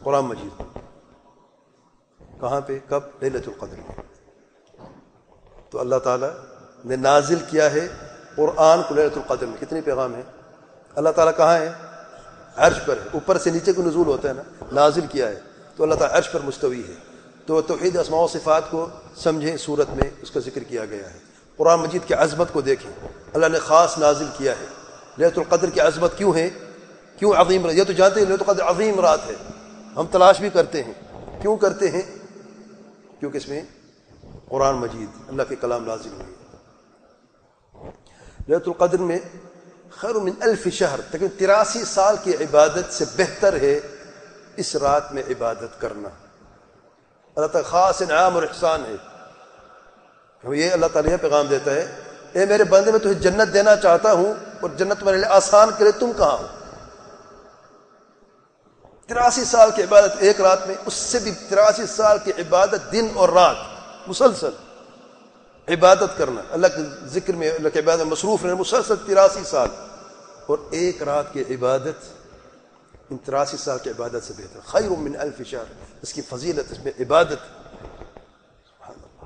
قرآن مجید کہاں پہ، کب؟ لیلۃ القدر میں۔ تو اللہ تعالیٰ نے نازل کیا ہے قرآن کو لیلۃ القدر میں۔ کتنے پیغام ہیں؟ اللہ تعالیٰ کہاں ہے؟ عرش پر ہے۔ اوپر سے نیچے کو نزول ہوتا ہے نا، نازل کیا ہے تو اللہ تعالیٰ عرش پر مستوی ہے۔ تو توحید اسماء و صفات کو سمجھیں، صورت میں اس کا ذکر کیا گیا ہے۔ قرآن مجید کی عظمت کو دیکھیں، اللہ نے خاص نازل کیا ہے۔ لیلۃ القدر کی عظمت کیوں ہے؟ کیوں عظیم رات؟ یہ تو جانتے ہیں لیلۃ القدر عظیم رات ہے، ہم تلاش بھی کرتے ہیں۔ کیوں کرتے ہیں؟ کیونکہ اس میں قرآن مجید اللہ کے کلام نازل ہوئی ہے۔ لیلۃ القدر میں خیر من الف شہر، تقریباً 83 سال کی عبادت سے بہتر ہے اس رات میں عبادت کرنا۔ اللہ تعالیٰ خاص انعام اور احسان ہے۔ یہ اللہ تعالیٰ پیغام دیتا ہے، اے میرے بندے، میں تجھے جنت دینا چاہتا ہوں اور جنت تمہارے لیے آسان کرے، تم کہاں ہو؟ 83 سال کی عبادت ایک رات میں، اس سے بھی 83 سال کی عبادت دن اور رات مسلسل عبادت کرنا، اللہ کے ذکر میں، اللہ کی عبادت میں مصروف رہنا مسلسل 83 سال، اور ایک رات کی عبادت ان 83 سال کی عبادت سے بہتر۔ خیر من الف شہر، اس کی فضیلت، اس میں عبادت۔ سبحان اللہ۔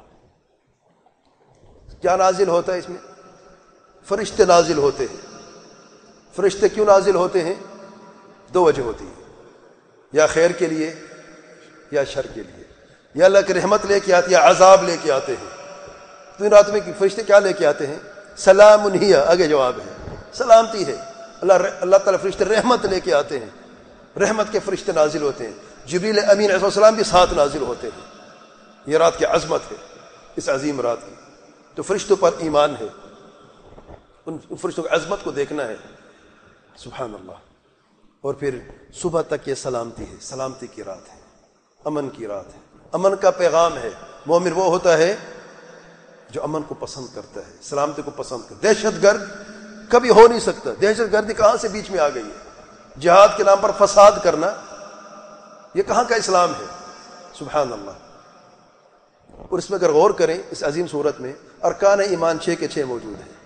کیا نازل ہوتا ہے اس میں؟ فرشتے نازل ہوتے ہیں۔ فرشتے کیوں نازل ہوتے ہیں؟ دو وجہ ہوتی ہے، یا خیر کے لیے یا شر کے لیے، یا اللہ کی رحمت لے کے آتے یا عذاب لے کے آتے ہیں۔ تو ان رات میں فرشتے کیا لے کے آتے ہیں؟ سلام ہی، آگے جواب ہے، سلامتی ہے۔ اللہ تعالیٰ فرشتے رحمت لے کے آتے ہیں، رحمت کے فرشتے نازل ہوتے ہیں۔ جبریل امین علیہ السلام بھی ساتھ نازل ہوتے ہیں۔ یہ رات کی عظمت ہے، اس عظیم رات کی۔ تو فرشتوں پر ایمان ہے، ان فرشتوں کی عظمت کو دیکھنا ہے۔ سبحان اللہ۔ اور پھر صبح تک یہ سلامتی ہے، سلامتی کی رات ہے، امن کی رات ہے، امن کا پیغام ہے۔ مومن وہ ہوتا ہے جو امن کو پسند کرتا ہے، سلامتی کو پسند کرتا ہے۔ دہشت گرد کبھی ہو نہیں سکتا۔ دہشت گردی کہاں سے بیچ میں آ گئی ہے؟ جہاد کے نام پر فساد کرنا، یہ کہاں کا اسلام ہے؟ سبحان اللہ۔ اور اس میں اگر غور کریں، اس عظیم صورت میں ارکان ایمان 6 کے 6 موجود ہیں۔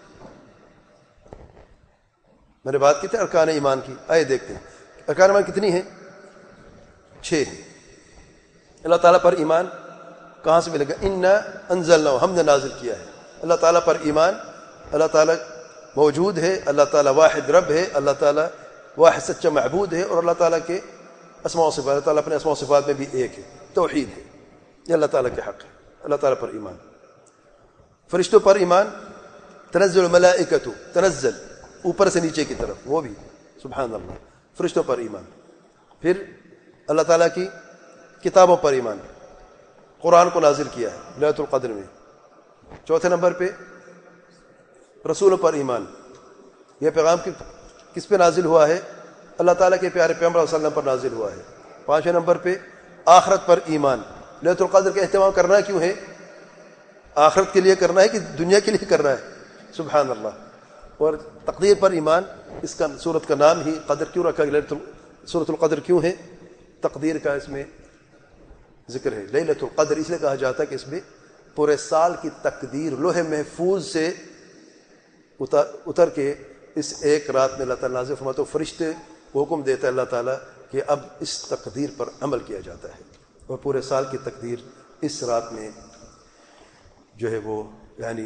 میں نے بات کی تھی ارکان ایمان کی، آئے دیکھتے ہیں ارکان ایمان کتنی ہیں؟ 6 ہیں۔ اللہ تعالیٰ پر ایمان کہاں سے ملے گا؟ انا انزلنا، ہم نے نازل کیا ہے۔ اللہ تعالیٰ پر ایمان، اللہ تعالیٰ موجود ہے، اللہ تعالیٰ واحد رب ہے، اللہ تعالیٰ واحد سچا معبود ہے، اور اللہ تعالیٰ کے اسماء و صفات، اللہ تعالیٰ اپنے اسماء و صفات میں بھی ایک ہے، توحید ہے، یہ اللہ تعالیٰ کے حق ہے۔ اللہ تعالیٰ پر ایمان۔ فرشتوں پر ایمان، تنزل الملائکۃ، تنزل اوپر سے نیچے کی طرف، وہ بھی سبحان اللہ، فرشتوں پر ایمان۔ پھر اللہ تعالیٰ کی کتابوں پر ایمان، قرآن کو نازل کیا ہے لیلۃ القدر میں۔ چوتھے نمبر پہ رسولوں پر ایمان، یہ پیغام کس پہ نازل ہوا ہے؟ اللہ تعالیٰ کے پیارے پیغمبر صلی اللہ علیہ وسلم پر نازل ہوا ہے۔ پانچویں نمبر پہ آخرت پر ایمان۔ لیلۃ القدر کا اہتمام کرنا کیوں ہے؟ آخرت کے لیے کرنا ہے کہ دنیا کے لیے کرنا ہے؟ سبحان اللہ۔ اور تقدیر پر ایمان، اس کا سورت کا نام ہی قدر کیوں رکھا گیا؟ سورۃ القدر کیوں ہے؟ تقدیر کا اس میں ذکر ہے۔ لیلۃ القدر اس لیے کہا جاتا ہے کہ اس میں پورے سال کی تقدیر لوح محفوظ سے اتر کے اس ایک رات میں اللہ تعالیٰ نازل فرماتا، تو فرشتے کو حکم دیتا ہے اللہ تعالیٰ کہ اب اس تقدیر پر عمل کیا جاتا ہے، اور پورے سال کی تقدیر اس رات میں جو ہے وہ، یعنی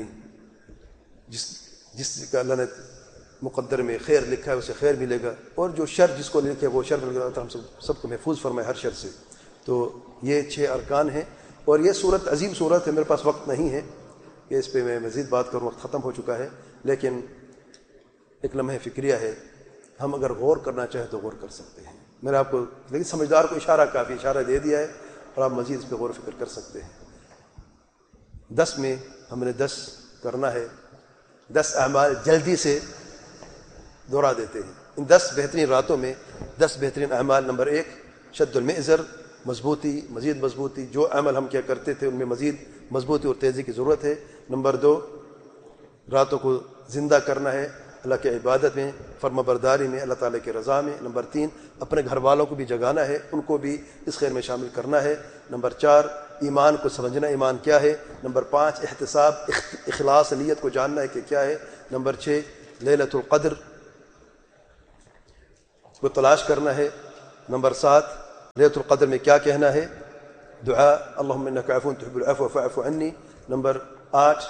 جس کا اللہ نے مقدر میں خیر لکھا ہے اسے خیر ملے گا، اور جو شر جس کو لکھے وہ شر ملے گا۔ ہم سب کو محفوظ فرمائے ہر شر سے۔ تو یہ 6 ارکان ہیں، اور یہ صورت عظیم صورت ہے۔ میرے پاس وقت نہیں ہے کہ اس پہ میں مزید بات کروں، وقت ختم ہو چکا ہے، لیکن ایک لمحہ فکریہ ہے، ہم اگر غور کرنا چاہیں تو غور کر سکتے ہیں۔ میں نے آپ کو، لیکن سمجھدار کو اشارہ کافی، اشارہ دے دیا ہے، اور آپ مزید اس پہ غور و فکر کر سکتے ہیں۔ 10 میں ہم نے 10 کرنا ہے، 10 اعمال جلدی سے دہرا دیتے ہیں۔ ان 10 بہترین راتوں میں 10 بہترین اعمال: نمبر 1 شد المئزر، مضبوطی، مزید مضبوطی، جو عمل ہم کیا کرتے تھے ان میں مزید مضبوطی اور تیزی کی ضرورت ہے۔ نمبر 2 راتوں کو زندہ کرنا ہے اللہ کی عبادت میں، فرما برداری میں، اللہ تعالیٰ کی رضا میں۔ نمبر 3 اپنے گھر والوں کو بھی جگانا ہے، ان کو بھی اس خیر میں شامل کرنا ہے۔ نمبر 4 ایمان کو سمجھنا، ایمان کیا ہے۔ نمبر 5 احتساب، اخلاص نیت کو جاننا ہے کہ کیا ہے۔ نمبر 6 لیلۃ القدر کو تلاش کرنا ہے۔ نمبر 7 لیلۃ القدر میں کیا کہنا ہے؟ دعا اللہم انک عفو تحب العفو فاعف عنی. نمبر 8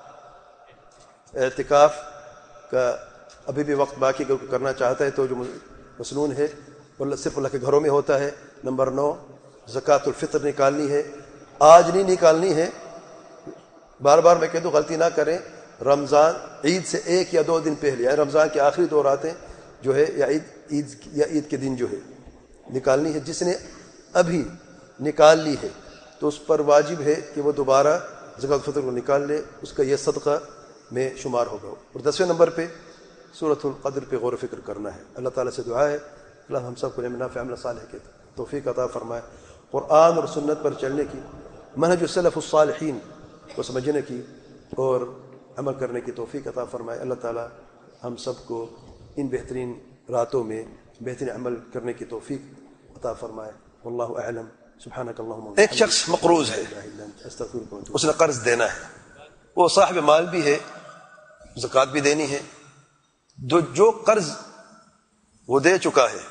اعتکاف کا ابھی بھی وقت باقی، اگر کوئی کرنا چاہتا ہے تو جو مسنون ہے وہ صرف اللہ کے گھروں میں ہوتا ہے. نمبر 9 زکوٰۃ الفطر نکالنی ہے، آج نہیں نکالنی ہے. بار بار میں کہہ دوں غلطی نہ کریں، رمضان عید سے 1 یا 2 دن پہلے، یعنی رمضان کے آخری 2 راتیں جو ہے یا عید کے دن جو ہے نکالنی ہے. جس نے ابھی نکال لی ہے تو اس پر واجب ہے کہ وہ دوبارہ زکوٰۃ الفطر کو نکال لے، اس کا یہ صدقہ میں شمار ہوگا. اور 10ویں نمبر پہ سورۃ القدر پہ غور و فکر کرنا ہے. اللہ تعالیٰ سے دعا ہے اللہ ہم سب کو علم نافع عمل صالح کے توفیق عطا فرمائے، قرآن اور سنت پر چلنے کی، منہج السلف الصالحین کو سمجھنے کی اور عمل کرنے کی توفیق عطا فرمائے. اللہ تعالیٰ ہم سب کو ان بہترین راتوں میں بہترین عمل کرنے کی توفیق عطا فرمائے. واللہ اعلم. سبحانک اللہم. ایک شخص مقروض ہے، اس نے قرض دینا ہے، وہ صاحب مال بھی ہے، زکوٰۃ بھی دینی ہے. جو قرض وہ دے چکا ہے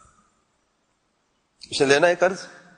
اس نے لینا ہے، قرض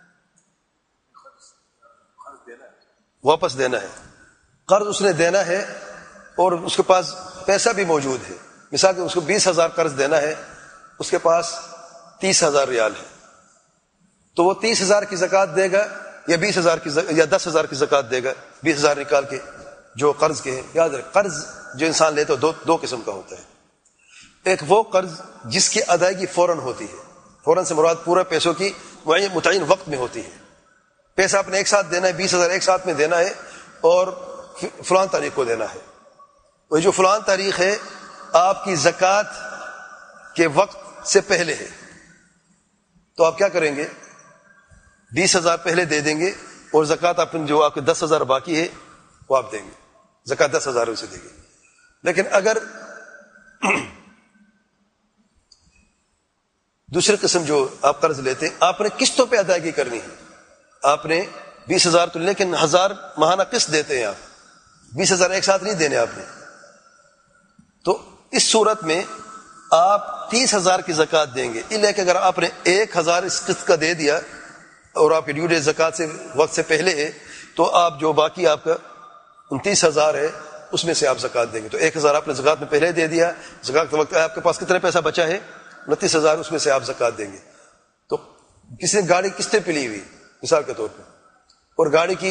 واپس دینا ہے. قرض اس نے دینا ہے اور اس کے پاس پیسہ بھی موجود ہے. مثال کہ اس کو 20,000 قرض دینا ہے، اس کے پاس 30,000 ریال ہے، تو وہ 30,000 کی زکوٰۃ دے گا یا 20,000 کی یا 10,000 کی زکوٰۃ دے گا؟ 20,000 نکال کے جو قرض کے ہیں. یاد رکھ قرض جو انسان لیتا ہے دو قسم کا ہوتا ہے. ایک وہ قرض جس کی ادائیگی فوراً ہوتی ہے، فوراً سے مراد پورے پیسوں کی متعین وقت میں ہوتی ہے. پیسہ آپ نے ایک ساتھ دینا ہے، 20,000 ایک ساتھ میں دینا ہے اور فلان تاریخ کو دینا ہے. وہ جو فلان تاریخ ہے آپ کی زکوٰۃ کے وقت سے پہلے ہے، تو آپ کیا کریں گے؟ 20,000 پہلے دے دیں گے اور زکوٰۃ جو آپ کے 10,000 باقی ہے وہ آپ دیں گے، زکوٰۃ 10,000 اسے دیں گے. لیکن اگر دوسری قسم جو آپ قرض لیتے ہیں، آپ نے قسطوں پہ ادائیگی کرنی ہے. آپ نے 20,000 تو لیکن 1,000 ماہانہ قسط دیتے ہیں، آپ 20,000 ایک ساتھ نہیں دینے آپ نے. تو اس صورت میں آپ 30,000 کی زکوٰۃ دیں گے. اس لیے کہ اگر آپ نے 1,000 اس قسط کا دے دیا اور آپ کی ڈیو ڈیٹ زکوٰۃ سے وقت سے پہلے ہے، تو آپ جو باقی آپ کا 29,000 ہے اس میں سے آپ زکوٰۃ دیں گے. تو 1,000 آپ نے زکوٰۃ میں پہلے دے دیا، زکوٰۃ کے وقت آپ کے پاس کتنا پیسہ بچا ہے؟ 29,000، اس میں سے آپ زکوٰۃ دیں گے. تو کسی نے گاڑی قسطیں پہ لی ہوئی مثال کے طور پہ، اور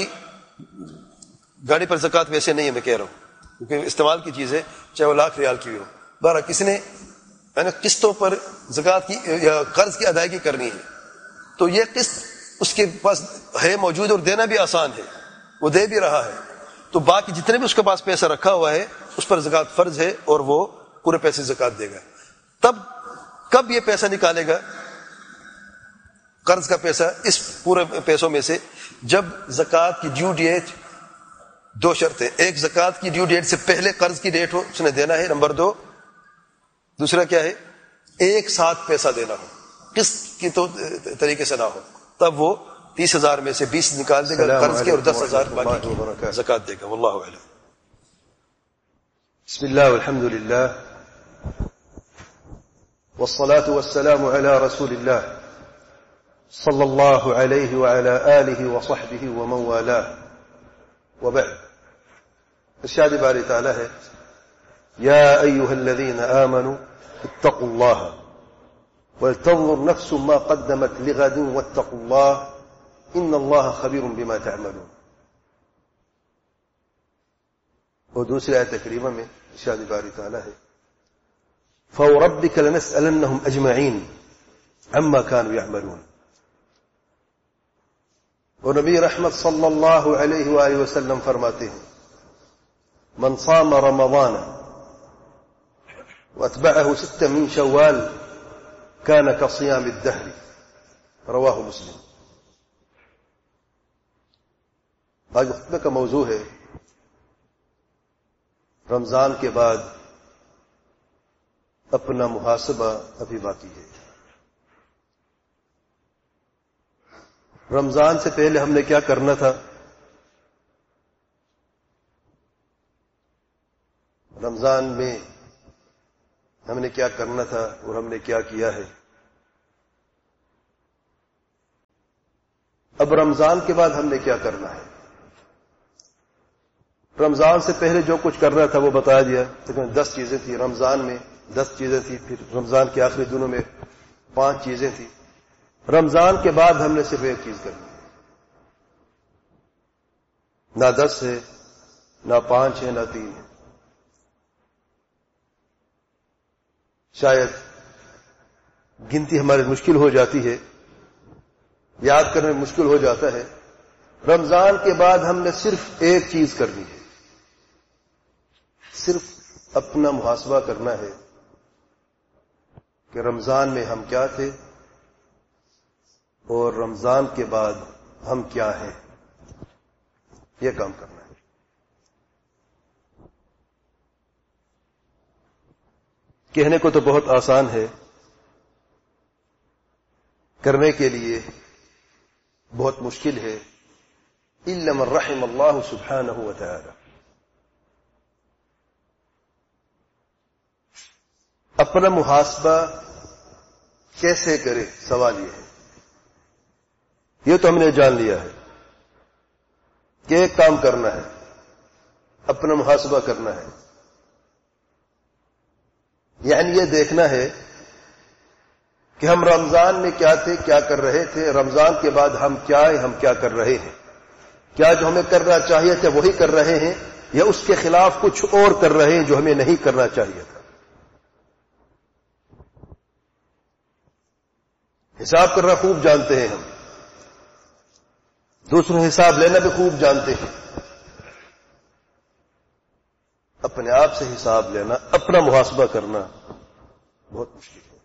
گاڑی پر زکوٰۃ ویسے نہیں ہے، میں کہہ رہا ہوں کیونکہ استعمال کی چیز ہے، چاہے وہ لاکھ ریال کی ہو. بہرحال کسی نے قسطوں پر زکوٰۃ کی یا قرض کی ادائیگی کرنی ہے، تو یہ قسط اس کے پاس ہے موجود اور دینا بھی آسان ہے، وہ دے بھی رہا ہے. تو باقی جتنے بھی اس کے پاس پیسہ رکھا ہوا ہے اس پر زکوٰۃ فرض ہے اور وہ پورے پیسے زکوٰۃ دے گا. تب کب یہ پیسہ نکالے گا قرض کا پیسہ اس پورے پیسوں میں سے؟ جب زکوٰۃ کی ڈیو ڈیٹ، 2 شرطیں، ایک زکوٰۃ کی ڈیو ڈیٹ سے پہلے قرض کی ڈیٹ ہو اس نے دینا ہے. نمبر 2 دوسرا کیا ہے؟ ایک ساتھ پیسہ دینا ہو، قسط کی تو طریقے سے نہ ہو. تب وہ 30,000 میں سے 20 نکال دے گا قرض کے اور 10,000 باقی کی زکوٰۃ دے گا. واللہ اعلم. بسم الله والحمد لله والصلاة والسلام على رسول الله صلى الله عليه وعلى آله وصحبه ومن والاه وبعد. ارشاد باری تعالی ہے يا أيها الذين آمنوا اتقوا الله ولتنظر نفس ما قدمت لغد واتقوا الله إن الله خبير بما تعملون. اور دوسری آیت کریمہ میں ارشاد باری تعالی ہے فوربك لنسألنهم أجمعين عما كانوا يعملون. اور نبی رحمت صلی اللہ علیہ وآلہ وسلم فرماتے ہیں من صام رمضان واتبعه 6 من شوال كان كصيام الدهر. رواہ مسلم. آج خطبہ کا موضوع ہے رمضان کے بعد اپنا محاسبہ ابھی باقی ہے. رمضان سے پہلے ہم نے کیا کرنا تھا، رمضان میں ہم نے کیا کرنا تھا اور ہم نے کیا کیا ہے. اب رمضان کے بعد ہم نے کیا کرنا ہے؟ رمضان سے پہلے جو کچھ کرنا تھا وہ بتا دیا. تقریباً 10 چیزیں تھیں. رمضان میں 10 چیزیں تھیں، پھر رمضان کے آخری دنوں میں 5 چیزیں تھیں. رمضان کے بعد ہم نے صرف ایک چیز کرنی ہے. نہ 10 ہے، نہ 5 ہے، نہ 3 ہے. شاید گنتی ہماری مشکل ہو جاتی ہے، یاد کرنے میں مشکل ہو جاتا ہے. رمضان کے بعد ہم نے صرف ایک چیز کرنی ہے، صرف اپنا محاسبہ کرنا ہے کہ رمضان میں ہم کیا تھے اور رمضان کے بعد ہم کیا ہیں. یہ کام کرنا ہے. کہنے کو تو بہت آسان ہے، کرنے کے لیے بہت مشکل ہے. الا من رحم اللہ سبحانہ وتعالی. اپنا محاسبہ کیسے کرے، سوال یہ ہے. یہ تو ہم نے جان لیا ہے کہ ایک کام کرنا ہے، اپنا محاسبہ کرنا ہے. یعنی یہ دیکھنا ہے کہ ہم رمضان میں کیا تھے، کیا کر رہے تھے، رمضان کے بعد ہم کیا ہیں، ہم کیا کر رہے ہیں. کیا جو ہمیں کرنا چاہیے تھا وہی کر رہے ہیں، یا اس کے خلاف کچھ اور کر رہے ہیں جو ہمیں نہیں کرنا چاہیے تھا. حساب کرنا خوب جانتے ہیں ہم، دوسروں حساب لینا بھی خوب جانتے ہیں. اپنے آپ سے حساب لینا، اپنا محاسبہ کرنا بہت مشکل ہے.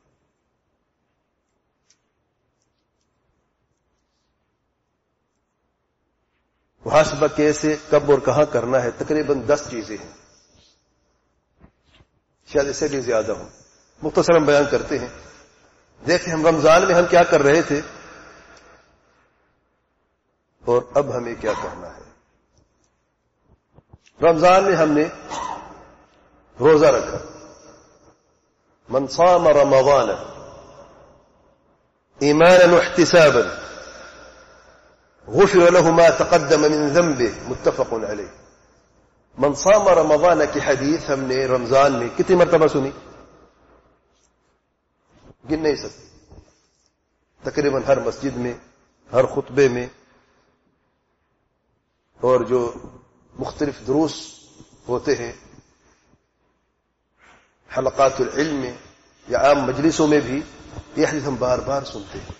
محاسبہ کیسے، کب اور کہاں کرنا ہے؟ تقریباً 10 چیزیں ہیں، شاید اس سے بھی زیادہ ہوں. مختصراً بیان کرتے ہیں. دیکھیں ہم رمضان میں ہم کیا کر رہے تھے اور اب ہمیں کیا کرنا ہے. رمضان میں ہم نے روزہ رکھا. من صام رمضان ایمانا واحتسابا غفر له ما تقدم من ذنبه متفق علیہ. من صام رمضان کی حدیث ہم نے رمضان میں کتنی مرتبہ سنی؟ گن نہیں سکتے. تقریباً ہر مسجد میں، ہر خطبے میں، اور جو مختلف دروس ہوتے ہیں حلقات العلم میں یا عام مجلسوں میں بھی یہ حدیث ہم بار بار سنتے ہیں.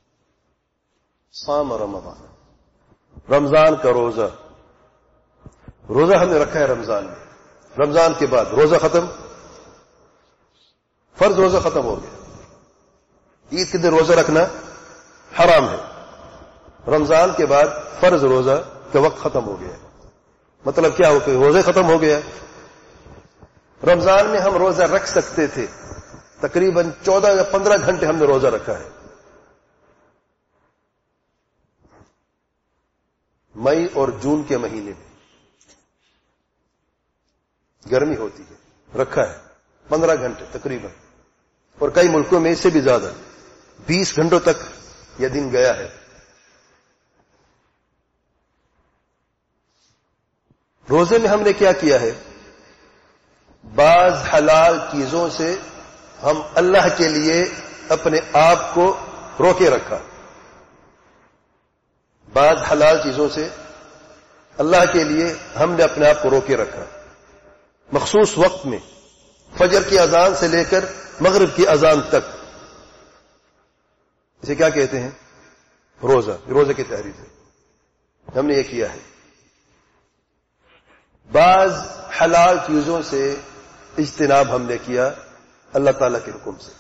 صام رمضان، رمضان کا روزہ. روزہ ہم نے رکھا ہے رمضان میں. رمضان کے بعد روزہ ختم، فرض روزہ ختم ہو گیا. عید کے دن روزہ رکھنا حرام ہے. رمضان کے بعد فرض روزہ کا وقت ختم ہو گیا. مطلب کیا ہو کہ روزے ختم ہو گیا. رمضان میں ہم روزہ رکھ سکتے تھے. تقریباً 14 یا 15 گھنٹے ہم نے روزہ رکھا ہے. مئی اور جون کے مہینے میں گرمی ہوتی ہے، رکھا ہے 15 گھنٹے تقریباً، اور کئی ملکوں میں اس سے بھی زیادہ 20 گھنٹوں تک یہ دن گیا ہے. روزے میں ہم نے کیا کیا ہے؟ بعض حلال چیزوں سے ہم اللہ کے لیے اپنے آپ کو روکے رکھا. بعض حلال چیزوں سے اللہ کے لیے ہم نے اپنے آپ کو روکے رکھا. مخصوص وقت میں، فجر کی اذان سے لے کر مغرب کی اذان تک. اسے کیا کہتے ہیں؟ روزہ. روزے کی تحریر ہے. ہم نے یہ کیا ہے. بعض حلال چیزوں سے اجتناب ہم نے کیا اللہ تعالیٰ کے حکم سے.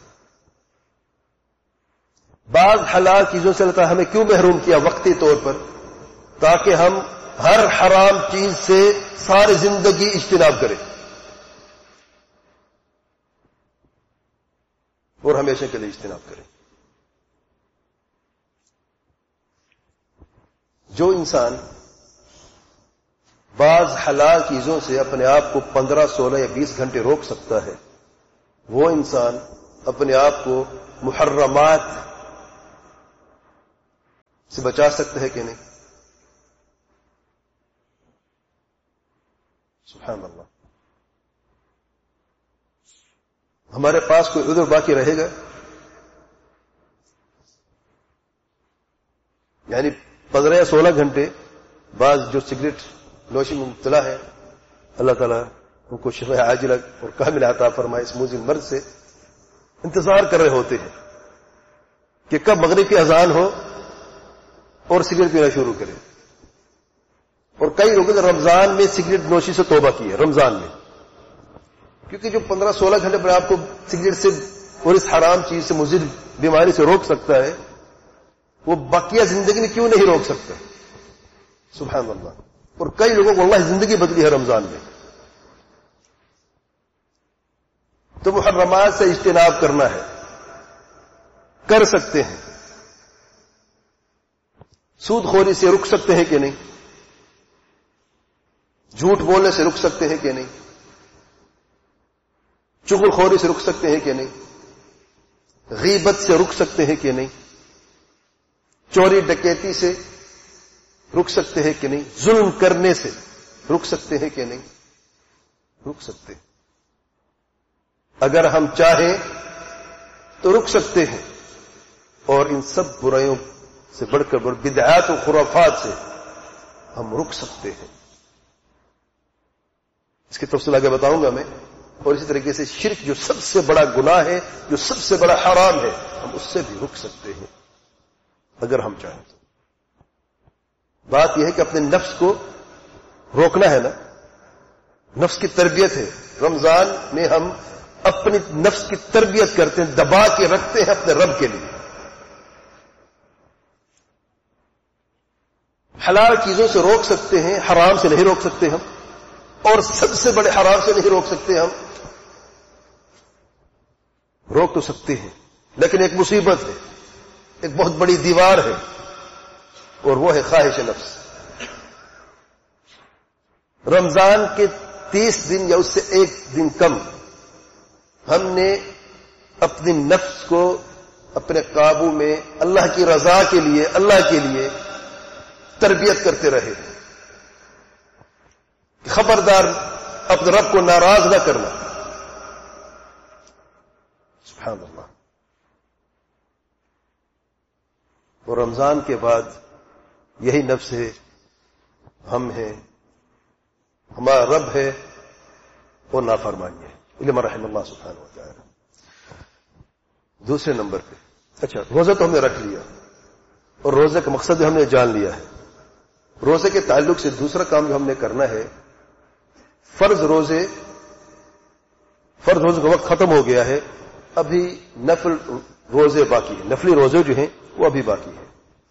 بعض حلال چیزوں سے اللہ تعالیٰ ہمیں کیوں محروم کیا؟ وقتی طور پر، تاکہ ہم ہر حرام چیز سے ساری زندگی اجتناب کریں اور ہمیشہ کے لیے اجتناب کریں. جو انسان بعض حلال چیزوں سے اپنے آپ کو 15, 16 یا 20 گھنٹے روک سکتا ہے، وہ انسان اپنے آپ کو محرمات سے بچا سکتے ہیں کہ نہیں؟ سبحان اللہ. ہمارے پاس کوئی عذر باقی رہے گا؟ یعنی 15 یا 16 گھنٹے بعض جو سگریٹ نوشی میں مبتلا ہے، اللہ تعالیٰ ان کو شفاء عاجلہ اور کاملہ عطا فرمائے، اس موذل مرض سے انتظار کر رہے ہوتے ہیں کہ کب مغرب کی اذان ہو اور سگریٹ پینا شروع کرے. اور کئی لوگوں نے رمضان میں سگریٹ نوشی سے توبہ کی ہے، رمضان میں، کیونکہ جو 15-16 گھنٹے پر آپ کو سگریٹ سے اور اس حرام چیز سے مضر بیماری سے روک سکتا ہے، وہ باقیہ زندگی میں کیوں نہیں روک سکتا؟ سبحان اللہ. اور کئی لوگوں کو اللہ زندگی بدلی ہے رمضان میں. تو محرمات سے اجتناب کرنا ہے، کر سکتے ہیں. سود خوری سے رک سکتے ہیں کہ نہیں؟ جھوٹ بولنے سے رک سکتے ہیں کہ نہیں؟ چغل خوری سے رک سکتے ہیں کہ نہیں؟ غیبت سے رک سکتے ہیں کہ نہیں؟ چوری ڈکیتی سے رک سکتے ہیں کہ نہیں؟ ظلم کرنے سے رک سکتے ہیں کہ نہیں؟ رک سکتے ہیں. اگر ہم چاہیں تو رک سکتے ہیں، اور ان سب برائیوں سے بڑھ کر بدعات و خرافات سے ہم رک سکتے ہیں. اس کی تفصیل آگے بتاؤں گا میں. اور اسی طریقے سے شرک جو سب سے بڑا گناہ ہے، جو سب سے بڑا حرام ہے، ہم اس سے بھی رک سکتے ہیں اگر ہم چاہیں تو. بات یہ ہے کہ اپنے نفس کو روکنا ہے نا، نفس کی تربیت ہے. رمضان میں ہم اپنی نفس کی تربیت کرتے ہیں، دبا کے رکھتے ہیں اپنے رب کے لیے. حلال چیزوں سے روک سکتے ہیں، حرام سے نہیں روک سکتے ہم، اور سب سے بڑے حرام سے نہیں روک سکتے ہم. روک تو سکتے ہیں لیکن ایک مصیبت ہے، ایک بہت بڑی دیوار ہے، اور وہ ہے خواہش نفس. رمضان کے 30 دن یا اس سے ایک دن کم ہم نے اپنی نفس کو اپنے قابو میں اللہ کی رضا کے لیے، اللہ کے لیے تربیت کرتے رہے. خبردار اپنے رب کو ناراض نہ کرنا. سبحان اللہ. اور رمضان کے بعد یہی نفس ہے، ہم ہیں، ہمارا رب ہے، اور نافرمانی ہے. علم رحم اللہ سبحانہ و تعالی. دوسرے نمبر پہ اچھا، روزہ تو ہم نے رکھ لیا، اور روزے کا مقصد ہم نے جان لیا ہے. روزے کے تعلق سے دوسرا کام جو ہم نے کرنا ہے، فرض روزے کا وقت ختم ہو گیا ہے، ابھی نفل روزے باقی ہیں، نفلی روزے جو ہیں وہ ابھی باقی ہیں.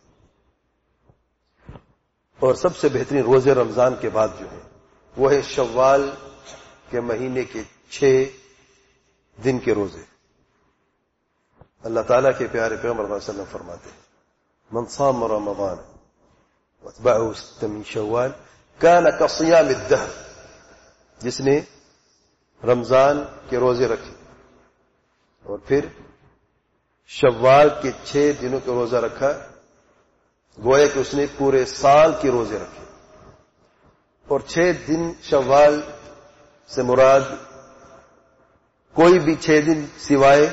اور سب سے بہترین روزے رمضان کے بعد جو ہیں وہ ہے شوال کے مہینے کے 6 دن کے روزے. اللہ تعالیٰ کے پیارے پیغمبر صلی اللہ علیہ وسلم فرماتے ہیں، من صام رمضان واتبعه 6 من شوال كان كصيام الدهر. جس نے رمضان کے روزے رکھے اور پھر شوال کے 6 دنوں کا روزہ رکھا، گویا کہ اس نے پورے سال کے روزے رکھے. اور 6 دن شوال سے مراد کوئی بھی 6 دن سوائے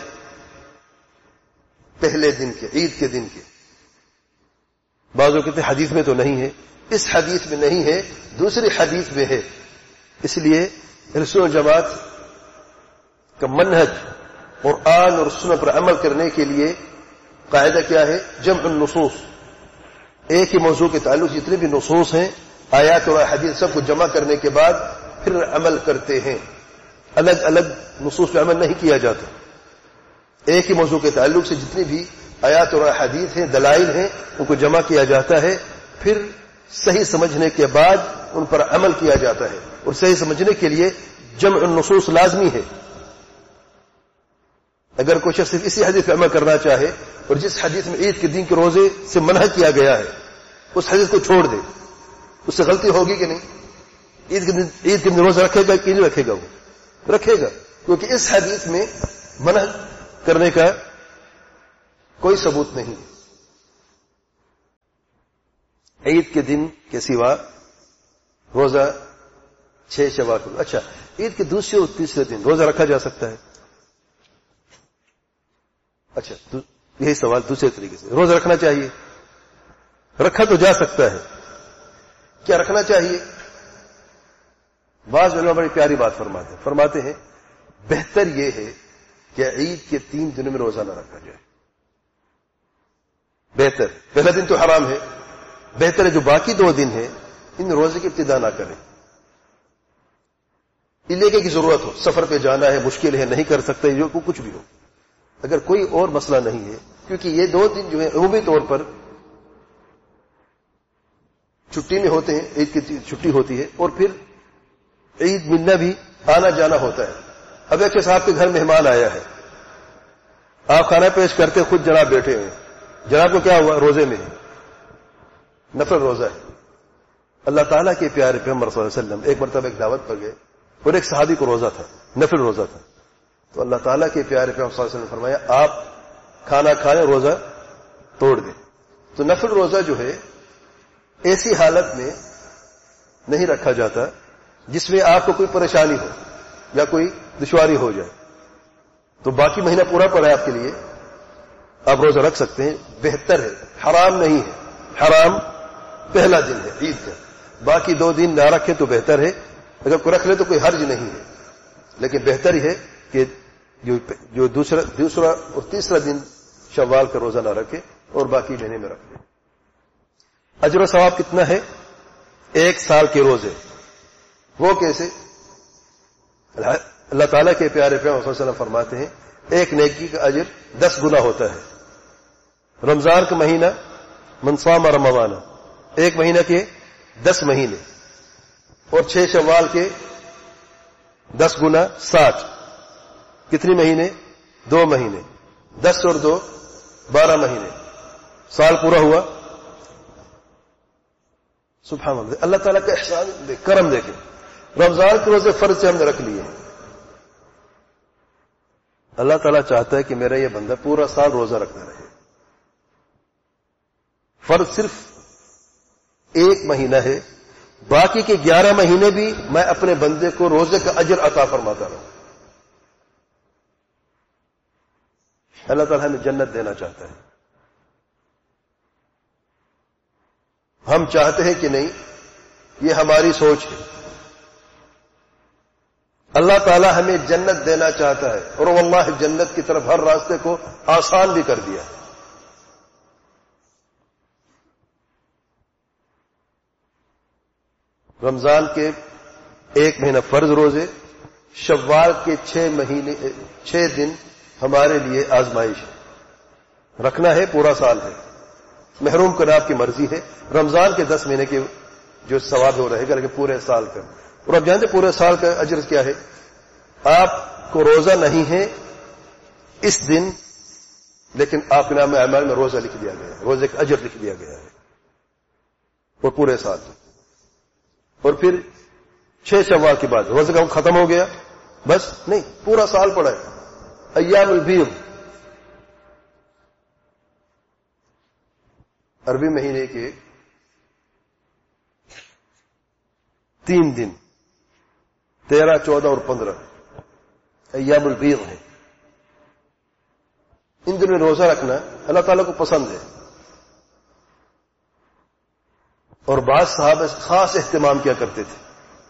پہلے دن کے، عید کے دن کے. بعضوں کہتے ہیں حدیث میں تو نہیں ہے، اس حدیث میں نہیں ہے، دوسری حدیث میں ہے. اس لیے رسول جماعت کا منہج قرآن اور سنت پر عمل کرنے کے لیے قاعدہ کیا ہے؟ جمع النصوص. ایک ہی موضوع کے تعلق جتنے بھی نصوص ہیں، آیات اور حدیث، سب کو جمع کرنے کے بعد پھر عمل کرتے ہیں. الگ الگ نصوص پہ عمل نہیں کیا جاتا. ایک ہی موضوع کے تعلق سے جتنی بھی آیات اور حدیث ہیں، دلائل ہیں، ان کو جمع کیا جاتا ہے، پھر صحیح سمجھنے کے بعد ان پر عمل کیا جاتا ہے. اور صحیح سمجھنے کے لیے جمع النصوص لازمی ہے. اگر کوئی شخص اسی حدیث پہ عمل کرنا چاہے اور جس حدیث میں عید کے دن کے روزے سے منع کیا گیا ہے اس حدیث کو چھوڑ دے، اس سے غلطی ہوگی کہ نہیں؟ عید کے دن روزہ رکھے گا کہ نہیں رکھے گا؟ وہ رکھے گا، کیونکہ اس حدیث میں منع کرنے کا کوئی ثبوت نہیں. عید کے دن کے سوا روزہ 6 شوال کو. اچھا، عید کے دوسرے اور تیسرے دن روزہ رکھا جا سکتا ہے؟ اچھا، یہی سوال دوسرے طریقے سے. روزہ رکھنا چاہیے؟ رکھا تو جا سکتا ہے. کیا رکھنا چاہیے؟ بعض علماء بڑی پیاری بات فرماتے ہیں بہتر یہ ہے کہ عید کے 3 دنوں میں روزہ نہ رکھا جائے. بہتر، پہلا دن تو حرام ہے، بہتر ہے جو باقی 2 دن ہیں ان روزے کی ابتدا نہ کریں. علاقے کی ضرورت ہو، سفر پہ جانا ہے، مشکل ہے، نہیں کر سکتے، جو کچھ بھی ہو، اگر کوئی اور مسئلہ نہیں ہے، کیونکہ یہ 2 دن جو ہے عمومی طور پر چھٹی میں ہوتے ہیں، عید کی چھٹی ہوتی ہے، اور پھر عید ملنا بھی آنا جانا ہوتا ہے. اب ایک صاحب کے گھر مہمان آیا ہے، آپ کھانا پیش کرتے خود جناب بیٹھے ہوئے، جناب کو کیا ہوا؟ روزے میں ہے، نفل روزہ ہے. اللہ تعالیٰ کے پیارے پیغمبر صلی اللہ علیہ وسلم ایک مرتبہ ایک دعوت پر گئے اور ایک صحابی کو روزہ تھا، نفل روزہ تھا. تو اللہ تعالیٰ کے پیارے پیغمبر صلی اللہ علیہ وسلم نے فرمایا آپ کھانا کھائیں، روزہ توڑ دیں. تو نفل روزہ جو ہے ایسی حالت میں نہیں رکھا جاتا جس میں آپ کو کوئی پریشانی ہو یا کوئی دشواری ہو جائے. تو باقی مہینہ پورا پڑا ہے آپ کے لیے، آپ روزہ رکھ سکتے ہیں، بہتر ہے، حرام نہیں ہے. حرام پہلا دن ہے عید کا، باقی 2 دن نہ رکھے تو بہتر ہے. اگر کوئی رکھ لے تو کوئی حرج نہیں ہے، لیکن بہتر ہی ہے کہ جو دوسرا اور تیسرا دن شوال کا روزہ نہ رکھے اور باقی مہینے میں رکھے. اجر و ثواب کتنا ہے؟ 1 سال کے روزے. وہ کیسے؟ اللہ تعالیٰ کے پیارے پیغمبر صلی اللہ علیہ وسلم فرماتے ہیں ایک نیکی کا اجر 10 گنا ہوتا ہے. رمضان کا مہینہ من صام رمضان، 1 مہینہ کے 10 مہینے، اور 6 شوال کے 10 گنا 60. کتنی مہینے؟ 2 مہینے. 10 اور 2 12 مہینے، سال پورا ہوا. سبحان اللہ، اللہ تعالیٰ کا احسان کرم دیکھیں. رمضان کے روزے فرض سے ہم نے رکھ لیے ہیں. اللہ تعالیٰ چاہتا ہے کہ میرا یہ بندہ پورا سال روزہ رکھتا رہے. فرض صرف 1 مہینہ ہے، باقی کے 11 مہینے بھی میں اپنے بندے کو روزے کا اجر عطا فرماتا رہوں. اللہ تعالیٰ ہمیں جنت دینا چاہتا ہے. ہم چاہتے ہیں کہ نہیں، یہ ہماری سوچ ہے. اللہ تعالیٰ ہمیں جنت دینا چاہتا ہے، اور واللہ جنت کی طرف ہر راستے کو آسان بھی کر دیا. رمضان کے 1 مہینہ فرض روزے، شوال کے 6 دن ہمارے لیے آزمائش ہے. رکھنا ہے، پورا سال ہے. محروم کرنا آپ کی مرضی ہے. رمضان کے 10 مہینے کے جو ثواب ہو رہے گا، لیکن پورے سال کا. اور آپ جانتے پورے سال کا اجر کیا ہے؟ آپ کو روزہ نہیں ہے اس دن، لیکن آپ کے نام اعمال میں روزہ لکھ دیا گیا ہے، روزے کا اجر لکھ دیا گیا ہے، اور پورے سال. اور پھر 6 شوال کے بعد روزے کا ختم ہو گیا، بس نہیں، پورا سال پڑا ہے. ایام البیض، عربی مہینے کے 3 دن 13، 14 اور 15 ایام البیض ہیں. ان دنوں میں روزہ رکھنا اللہ تعالیٰ کو پسند ہے. اور بعض صحابہ خاص اہتمام کیا کرتے تھے.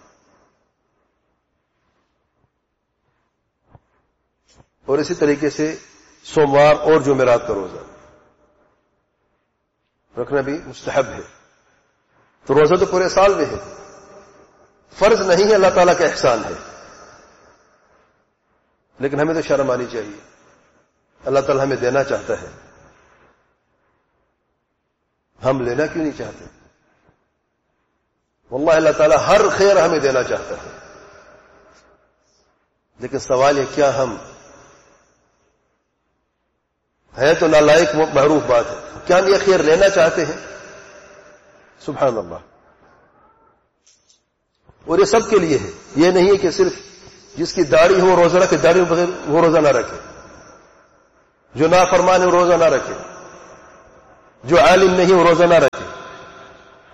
اور اسی طریقے سے سوموار اور جمعرات کا روزہ رکھنا بھی مستحب ہے. تو روزہ تو پورے سال میں ہے، فرض نہیں ہے، اللہ تعالیٰ کا احسان ہے. لیکن ہمیں تو شرم آنی چاہیے. اللہ تعالیٰ ہمیں دینا چاہتا ہے، ہم لینا کیوں نہیں چاہتے؟ واللہ اللہ تعالیٰ ہر خیر ہمیں دینا چاہتا ہے. لیکن سوال یہ کیا ہم ہے تو نالائق معروف بات ہے، کیا ہم یہ خیر لینا چاہتے ہیں؟ سبحان اللہ. اور یہ سب کے لیے ہے، یہ نہیں ہے کہ صرف جس کی داڑھی ہو روزہ رکھے، داڑھی بغیر وہ روزہ نہ رکھے، جو نافرمان ہے وہ روزہ نہ رکھے، جو عالم نہیں وہ روزہ نہ رکھے.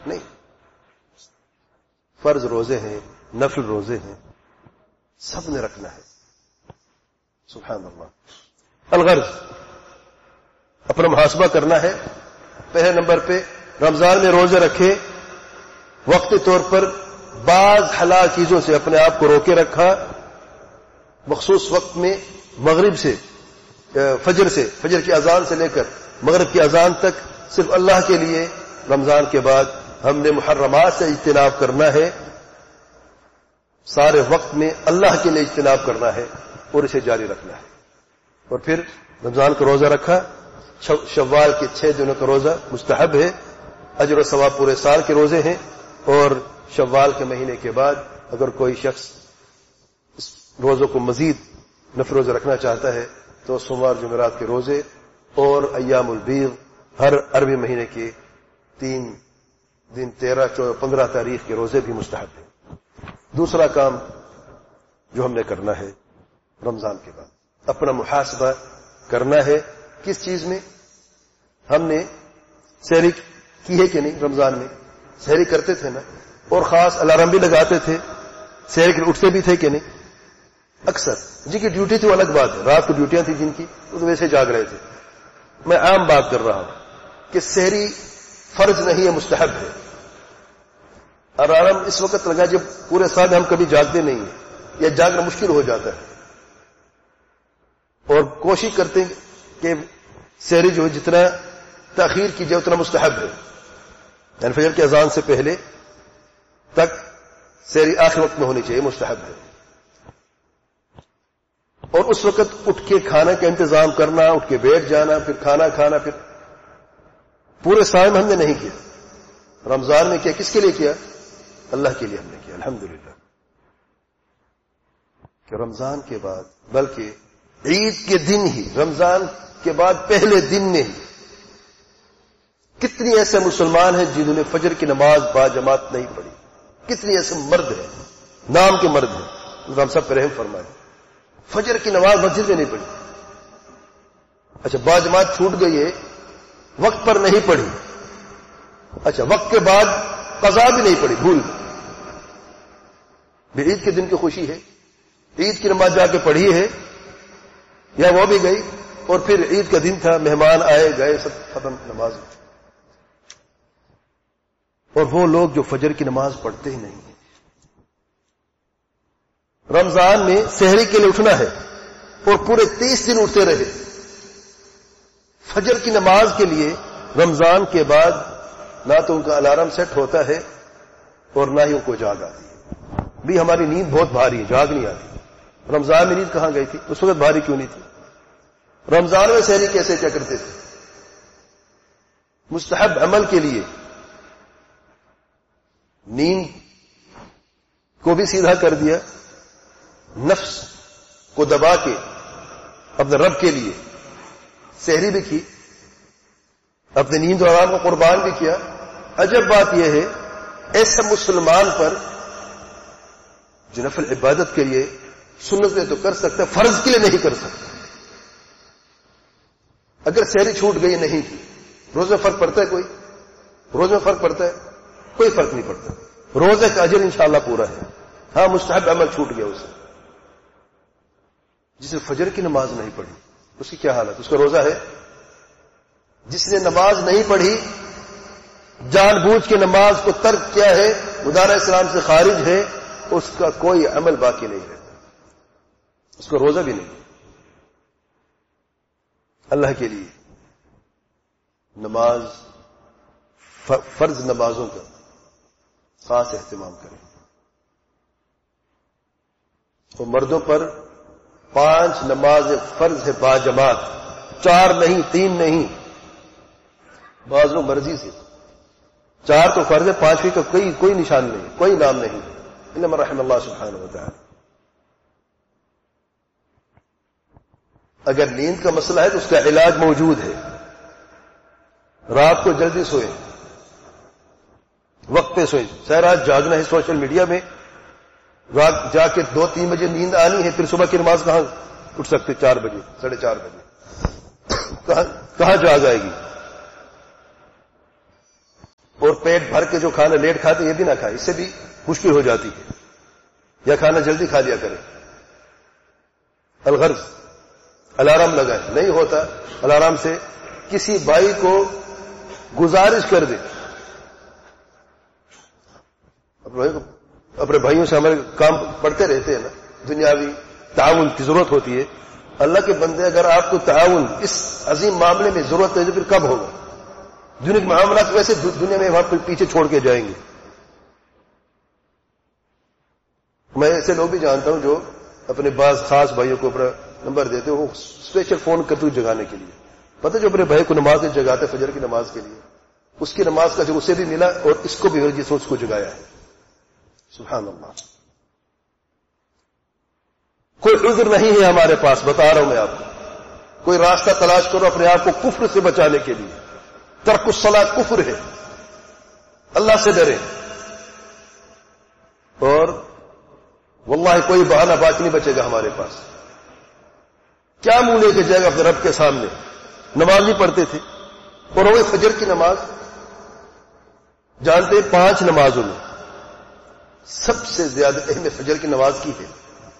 فرض روزے ہیں، نفل روزے ہیں، سب نے رکھنا ہے. سبحان اللہ. الغرض، اپنا محاسبہ کرنا ہے. پہلے نمبر پہ رمضان میں روزے رکھے، وقتی طور پر بعض حلال چیزوں سے اپنے آپ کو روکے رکھا، مخصوص وقت میں مغرب سے فجر کی اذان سے لے کر مغرب کی اذان تک صرف اللہ کے لیے. رمضان کے بعد ہم نے محرمات سے اجتناب کرنا ہے، سارے وقت میں اللہ کے لیے اجتناب کرنا ہے اور اسے جاری رکھنا ہے. اور پھر رمضان کا روزہ رکھا، شوال کے 6 دنوں کا روزہ مستحب ہے، اجر و ثواب پورے سال کے روزے ہیں. اور شوال کے مہینے کے بعد اگر کوئی شخص اس روزوں کو مزید نفل روزہ رکھنا چاہتا ہے تو سوموار جمعرات کے روزے اور ایام البیض ہر عربی مہینے کے 3 دن 13، 14، 15 تاریخ کے روزے بھی مستحب ہیں. دوسرا کام جو ہم نے کرنا ہے رمضان کے بعد، اپنا محاسبہ کرنا ہے. کس چیز میں؟ ہم نے سحری کی ہے کہ نہیں؟ رمضان میں سحری کرتے تھے نا، اور خاص الارم بھی لگاتے تھے، سحری کے اٹھتے بھی تھے کہ نہیں؟ اکثر جن کی ڈیوٹی تھی وہ الگ بات ہے، رات کو ڈیوٹیاں تھیں جن کی وہ تو ویسے جاگ رہے تھے. میں عام بات کر رہا ہوں کہ سحری فرض نہیں ہے، مستحب ہے. الارم اس وقت لگا جب پورے سال ہم کبھی جاگتے نہیں ہیں یا جاگنا مشکل ہو جاتا ہے، اور کوشش کرتے ہیں کہ سحری جو جتنا تاخیر کی جائے اتنا مستحب ہے. یعنی فجر کی اذان سے پہلے تک سحری آخر وقت میں ہونی چاہیے، مستحب ہے. اور اس وقت اٹھ کے کھانا کا انتظام کرنا، اٹھ کے بیٹھ جانا، پھر کھانا کھانا، پھر پورے سال میں ہم نے نہیں کیا. رمضان میں کیا؟ کس کے لیے کیا؟ اللہ کے لیے ہم نے کیا. الحمدللہ کہ رمضان کے بعد، بلکہ عید کے دن ہی، رمضان کے بعد پہلے دن میں ہی کتنی ایسے مسلمان ہیں جنہوں نے فجر کی نماز با جماعت نہیں پڑھی. کتنی ایسے مرد ہیں، نام کے مرد ہیں، ہم سب پر رحم فرمائے، فجر کی نماز مسجد میں نہیں پڑھی. اچھا، با جماعت چھوٹ گئی ہے، وقت پر نہیں پڑھی. اچھا، وقت کے بعد قضا بھی نہیں پڑھی، بھول بھی. عید کے دن کی خوشی ہے، عید کی نماز جا کے پڑھی ہے، یا وہ بھی گئی، اور پھر عید کا دن تھا، مہمان آئے گئے، سب ختم نماز. اور وہ لوگ جو فجر کی نماز پڑھتے ہی نہیں. رمضان میں سحری کے لیے اٹھنا ہے اور پورے 30 دن اٹھتے رہے. فجر کی نماز کے لیے رمضان کے بعد نہ تو ان کا الارم سیٹ ہوتا ہے اور نہ ہی ان کو جاگ آتی ہے. بھی ہماری نیند بہت بھاری ہے، جاگ نہیں آتی. رمضان میں نیند کہاں گئی تھی؟ اس وقت بھاری کیوں نہیں تھی؟ رمضان میں سحری کیسے کیا کرتے تھے؟ مستحب عمل کے لیے نیند کو بھی سیدھا کر دیا، نفس کو دبا کے اپنے رب کے لیے سحری بھی کی، اپنی نیند اور آرام کو قربان بھی کیا. عجب بات یہ ہے، ایسے مسلمان پر جو نفل عبادت کے لیے سنت میں تو کر سکتا ہے، فرض کے لیے نہیں کر سکتا. اگر سحری چھوٹ گئی نہیں کی، روز میں فرق پڑتا ہے؟ کوئی روز میں فرق پڑتا ہے؟ کوئی فرق نہیں پڑتا. روزے کا اجر انشاءاللہ پورا ہے. ہاں، مستحب عمل چھوٹ گیا اسے. جس نے فجر کی نماز نہیں پڑھی اس کی کیا حالت؟ اس کا روزہ ہے؟ جس نے نماز نہیں پڑھی، جان بوجھ کے نماز کو ترک کیا ہے، مدار اسلام سے خارج ہے، اس کا کوئی عمل باقی نہیں رہتا، اس کا روزہ بھی نہیں. اللہ کے لیے نماز، فرض نمازوں کا خاص اہتمام کریں. تو مردوں پر 5 نمازیں فرض ہے با جماعت، 4 نہیں، 3 نہیں، بعض لوگ مرضی سے 4 تو فرض ہے، 5ویں کا کوئی نشان نہیں، کوئی نام نہیں. انما رحم اللہ سبحانہ و تعالی. اگر نیند کا مسئلہ ہے تو اس کا علاج موجود ہے. رات کو جلدی سوئے، وقت پہ سوئے. سہ رات جاگنا ہے سوشل میڈیا میں، رات جا کے 2-3 بجے نیند آنی ہے، پھر صبح کی نماز کہاں اٹھ سکتے؟ 4 بجے، 4:30 بجے کہاں جاگ آئے گی؟ اور پیٹ بھر کے جو کھانا لیٹ کھاتے یہ بھی نہ کھائے، اس سے بھی مشکل ہو جاتی ہے، یا کھانا جلدی کھا لیا کرے. الغرض الارم لگائے، نہیں ہوتا الارم سے کسی بھائی کو گزارش کر دے. اپنے بھائیوں سے ہمارے کام پڑتے رہتے ہیں نا، دنیاوی تعاون کی ضرورت ہوتی ہے. اللہ کے بندے اگر آپ کو تعاون اس عظیم معاملے میں ضرورت ہے تو پھر کب ہوگا؟ دنیا کے معاملات ویسے دنیا میں وہاں پیچھے چھوڑ کے جائیں گے. میں ایسے لوگ بھی جانتا ہوں جو اپنے بعض خاص بھائیوں کو اپنا نمبر دیتے وہ اسپیشل فون کرتے جگانے کے لیے. پتہ جو اپنے بھائی کو نماز میں جگاتے فجر کی نماز کے لیے، اس کی نماز کا جو اسے بھی ملا اور اس کو بھی ملا جس نے اس کو جگایا ہے. سبحان اللہ. کوئی عذر نہیں ہے ہمارے پاس، بتا رہا ہوں میں آپ کو. کوئی راستہ تلاش کرو اپنے آپ کو کفر سے بچانے کے لیے. ترک الصلاۃ کفر ہے. اللہ سے ڈرے. اور واللہ کوئی بہانہ باقی نہیں بچے گا ہمارے پاس. کیا منہ لے کے جائے گا اپنے رب کے سامنے؟ نماز نہیں پڑھتے تھے، اور وہ فجر کی نماز جانتے 5 نمازوں میں سب سے زیادہ اہم فجر کی نماز کی ہے.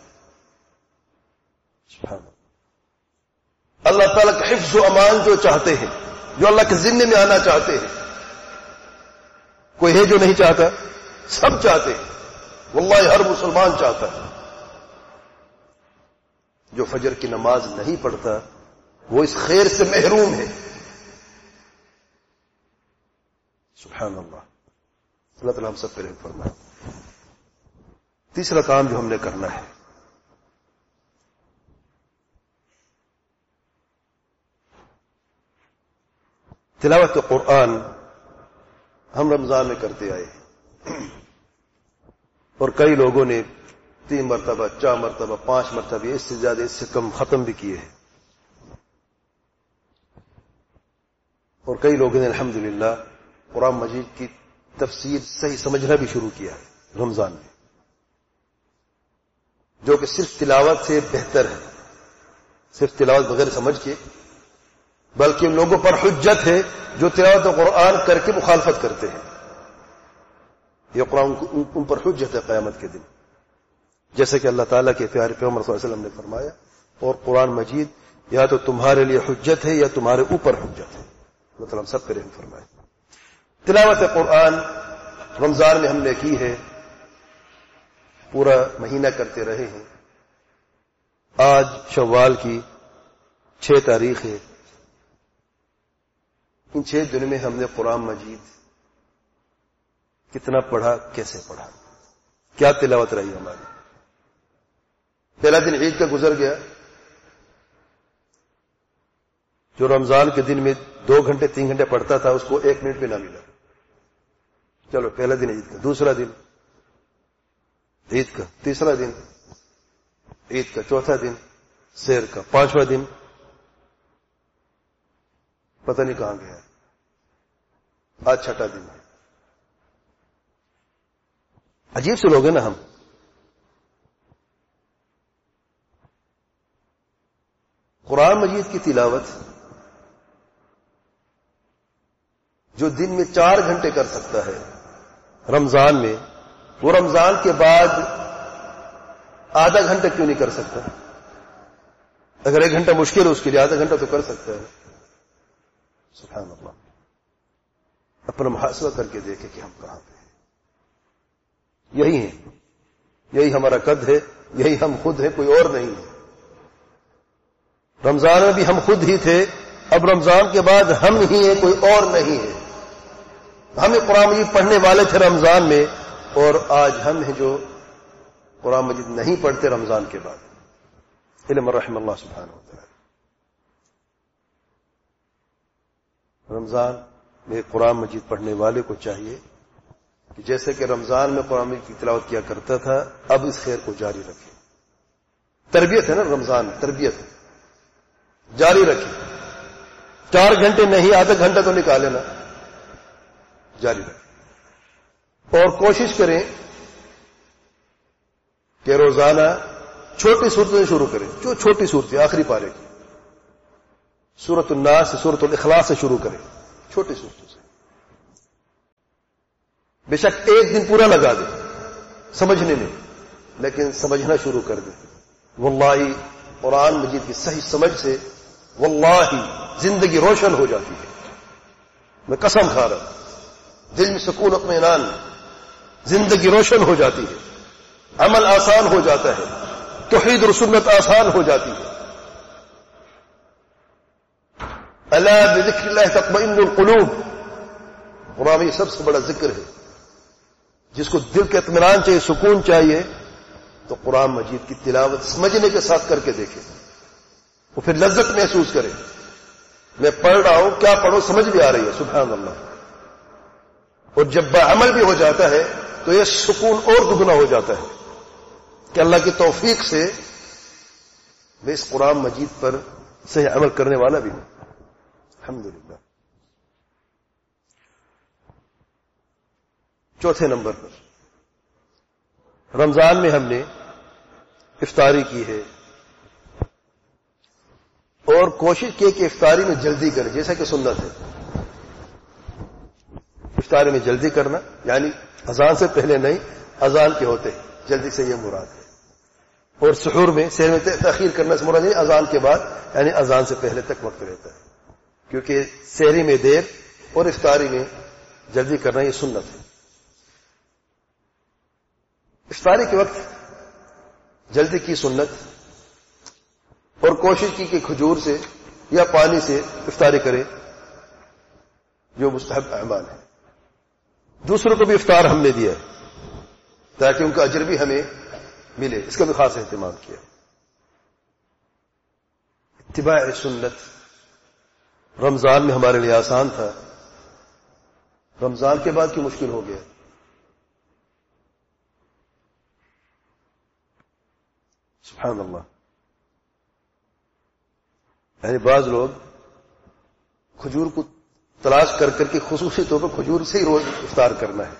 اللہ تعالیٰ کا حفظ و امان جو چاہتے ہیں، جو اللہ کے ذمے میں آنا چاہتے ہیں، کوئی ہے جو نہیں چاہتا؟ سب چاہتے ہیں. واللہ ہر مسلمان چاہتا ہے. جو فجر کی نماز نہیں پڑھتا وہ اس خیر سے محروم ہے. سبحان اللہ. اللہ تعالیٰ ہم سب پہ رحم فرمائے. تیسرا کام جو ہم نے کرنا ہے، تلاوت قرآن ہم رمضان میں کرتے آئے ہیں، اور کئی لوگوں نے 3 مرتبہ 4 مرتبہ 5 مرتبہ، اس سے زیادہ اس سے کم ختم بھی کیے ہیں. اور کئی لوگوں نے الحمدللہ قرآن مجید کی تفسیر صحیح سمجھنا بھی شروع کیا ہے رمضان میں، جو کہ صرف تلاوت سے بہتر ہے. صرف تلاوت بغیر سمجھ کے، بلکہ ان لوگوں پر حجت ہے جو تلاوت قرآن کر کے مخالفت کرتے ہیں. یہ قرآن ان پر حجت ہے قیامت کے دن. جیسے کہ اللہ تعالیٰ کے پیارے پیغمبر صلی اللہ علیہ وسلم نے فرمایا، اور قرآن مجید یا تو تمہارے لیے حجت ہے یا تمہارے اوپر حجت ہے. اللہ تعالیٰ ہم سب پہ رحم فرمائے. تلاوت قرآن رمضان میں ہم نے کی ہے، پورا مہینہ کرتے رہے ہیں. آج شوال کی 6 تاریخ ہے. ان 6 دنوں میں ہم نے قرآن مجید کتنا پڑھا، کیسے پڑھا، کیا تلاوت رہی ہماری. پہلا دن عید کا گزر گیا، جو رمضان کے دن میں 2 گھنٹے 3 گھنٹے پڑھتا تھا اس کو 1 منٹ بھی نہ ملا. چلو پہلا دن عید کا، دوسرا دن عید کا، تیسرا دن عید کا، چوتھا دن سیر کا، 5واں دن پتہ نہیں کہاں گیا. آج 6واں دن ہے. عجیب سے لوگ ہیں نا ہم. قرآن مجید کی تلاوت جو دن میں 4 گھنٹے کر سکتا ہے رمضان میں، وہ رمضان کے بعد آدھا گھنٹہ کیوں نہیں کر سکتا؟ اگر 1 گھنٹہ مشکل ہے اس کے لیے آدھا گھنٹہ تو کر سکتا ہے. سبحان اللہ. اپنا محاسبہ کر کے دیکھیں کہ ہم کہاں پہ ہیں. یہی ہیں، یہی ہمارا قد ہے، یہی ہم خود ہیں، کوئی اور نہیں ہے. رمضان میں بھی ہم خود ہی تھے، اب رمضان کے بعد ہم ہی ہیں، کوئی اور نہیں ہے. ہمیں قرآن مجید پڑھنے والے تھے رمضان میں، اور آج ہم ہیں جو قرآن مجید نہیں پڑھتے رمضان کے بعد. علم رحم اللہ سبحانہ و تعالی. رمضان میں قرآن مجید پڑھنے والے کو چاہیے کہ جیسے کہ رمضان میں قرآن مجید کی تلاوت کیا کرتا تھا، اب اس خیر کو جاری رکھے. تربیت ہے نا رمضان، تربیت ہے، جاری رکھے. 4 گھنٹے نہیں، آدھا گھنٹہ تو نکالے نا، جاری رکھے. اور کوشش کریں کہ روزانہ چھوٹی صورتوں سے شروع کریں. جو چھوٹی صورتیں آخری پارے کی، سورۃ الناس سے سورۃ الاخلاص سے شروع کریں، چھوٹی صورتوں سے. بے شک 1 دن پورا لگا دیں، سمجھنے میں، لیکن سمجھنا شروع کر دیں. واللہ قرآن مجید کی صحیح سمجھ سے واللہ زندگی روشن ہو جاتی ہے. میں قسم کھا رہا ہوں، دل میں سکون اطمینان، زندگی روشن ہو جاتی ہے، عمل آسان ہو جاتا ہے، توحید اور سنت آسان ہو جاتی ہے. الا بذکر اللہ تطمئن القلوب، قرآن میں یہ سب سے بڑا ذکر ہے. جس کو دل کے اطمینان چاہیے، سکون چاہیے، تو قرآن مجید کی تلاوت سمجھنے کے ساتھ کر کے دیکھے، وہ پھر لذت محسوس کرے. میں پڑھ رہا ہوں، کیا پڑھوں سمجھ بھی آ رہی ہے، سبحان اللہ. اور جب بعمل بھی ہو جاتا ہے تو یہ سکون اور دگنا ہو جاتا ہے کہ اللہ کی توفیق سے میں اس قرآن مجید پر صحیح عمل کرنے والا بھی ہوں. الحمدللہ. چوتھے نمبر پر، رمضان میں ہم نے افطاری کی ہے اور کوشش کی کہ افطاری میں جلدی کریں، جیسا کہ سنت ہے. افطاری میں جلدی کرنا یعنی اذان سے پہلے نہیں، اذان کے ہوتے جلدی سے، یہ مراد ہے. اور سحور میں سحر میں تاخیر کرنے سے مراد نہیں، اذان کے بعد یعنی اذان سے پہلے تک وقت رہتا ہے، کیونکہ سحری میں دیر اور افطاری میں جلدی کرنا یہ سنت ہے. افطاری کے وقت جلدی کی سنت، اور کوشش کی کہ کھجور سے یا پانی سے افطاری کرے، جو مستحب اعمال ہے. دوسروں کو بھی افطار ہم نے دیا ہے تاکہ ان کا اجر بھی ہمیں ملے، اس کا بھی خاص اہتمام کیا. اتباع سنت رمضان میں ہمارے لیے آسان تھا، رمضان کے بعد کی مشکل ہو گیا. سبحان اللہ. یعنی بعض لوگ کھجور کو تلاش کر کر کے خصوصی طور پر کھجور سے ہی روز افطار کرنا ہے.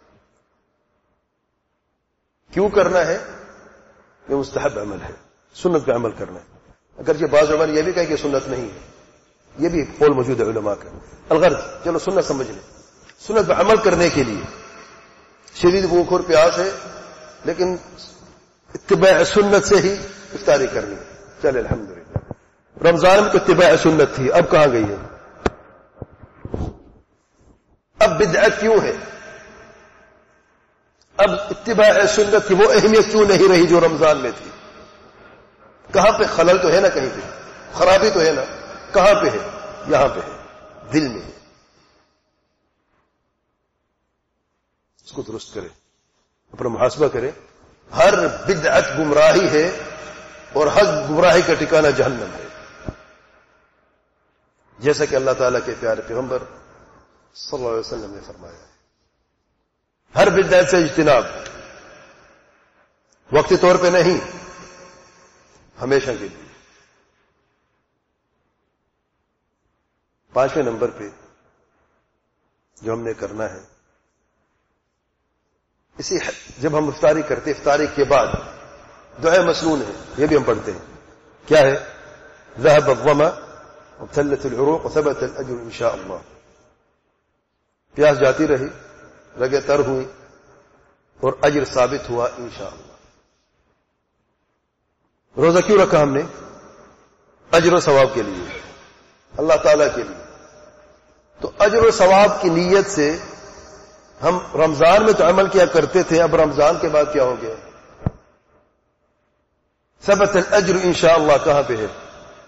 کیوں کرنا ہے؟ یہ مستحب عمل ہے، سنت پہ عمل کرنا ہے. اگرچہ بعض علماء یہ بھی کہا کہ سنت نہیں ہے، یہ بھی قول موجود ہے علماء کا. الغرض چلو سنت سمجھ لیں، سنت پہ عمل کرنے کے لیے شدید بھوک اور پیاس ہے، لیکن اتباع سنت سے ہی افطاری کرنی ہے. چلے الحمدللہ. رمضان میں تو اتباع سنت تھی، اب کہاں گئی ہے؟ اب بدعت کیوں ہے؟ اب اتباع سنت کی وہ اہمیت کیوں نہیں رہی جو رمضان میں تھی؟ کہاں پہ خلل تو ہے نا، کہیں پہ خرابی تو ہے نا. کہاں پہ ہے؟ یہاں پہ ہے، دل میں. اس کو درست کرے، اپنا محاسبہ کرے. ہر بدعت گمراہی ہے اور ہر گمراہی کا ٹھکانہ جہنم ہے، جیسا کہ اللہ تعالیٰ کے پیارے پیغمبر صلی اللہ علیہ وسلم نے فرمایا ہے. ہر بدعت سے اجتناب، وقتی طور پہ نہیں، ہمیشہ کے لیے. پانچویں نمبر پہ جو ہم نے کرنا ہے، اسی جب ہم افطاری کرتے، افطاری کے بعد دعائے مسنون ہے، یہ بھی ہم پڑھتے ہیں. کیا ہے؟ ذهب الظمأ وابتلت العروق وثبت الاجر ان شاء اللہ. پیاس جاتی رہی، رگیں تر ہوئی اور اجر ثابت ہوا انشاءاللہ. روزہ کیوں رکھا ہم نے؟ اجر و ثواب کے لیے، اللہ تعالیٰ کے لیے. تو اجر و ثواب کی نیت سے ہم رمضان میں تو عمل کیا کرتے تھے، اب رمضان کے بعد کیا ہو گیا؟ ثبت الاجر انشاءاللہ کہاں پہ ہے؟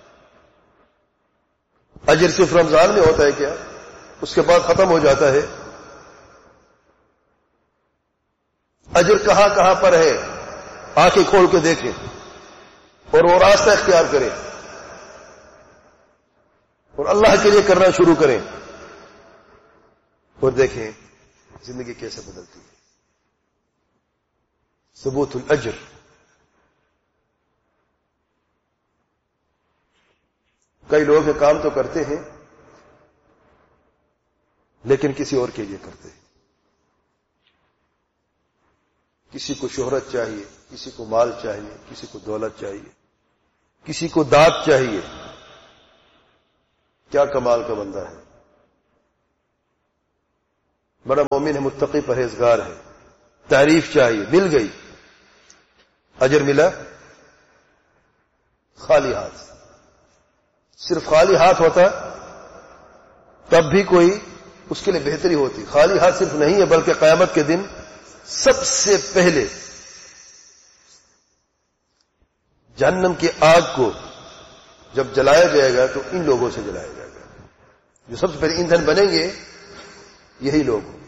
اجر صرف رمضان میں ہوتا ہے کیا؟ اس کے بعد ختم ہو جاتا ہے. اجر کہاں کہاں پر ہے؟ آنکھیں کھول کے دیکھیں اور وہ راستہ اختیار کریں اور اللہ کے لیے کرنا شروع کریں اور دیکھیں زندگی کیسے بدلتی ہے. ثبوت الاجر. کئی لوگ یہ کام تو کرتے ہیں لیکن کسی اور کے لیے کرتے ہیں. کسی کو شہرت چاہیے، کسی کو مال چاہیے، کسی کو دولت چاہیے، کسی کو داد چاہیے. کیا کمال کا بندہ ہے، بڑا مومن ہے، متقی پرہیزگار ہے، تعریف چاہیے، مل گئی، اجر ملا، خالی ہاتھ، صرف خالی ہاتھ ہوتا تب بھی کوئی اس کے لیے بہتری ہوتی. خالی ہاتھ صرف نہیں ہے، بلکہ قیامت کے دن سب سے پہلے جہنم کی آگ کو جب جلایا جائے گا تو ان لوگوں سے جلایا جائے گا. جو سب سے پہلے ایندھن بنیں گے یہی لوگ ہوں.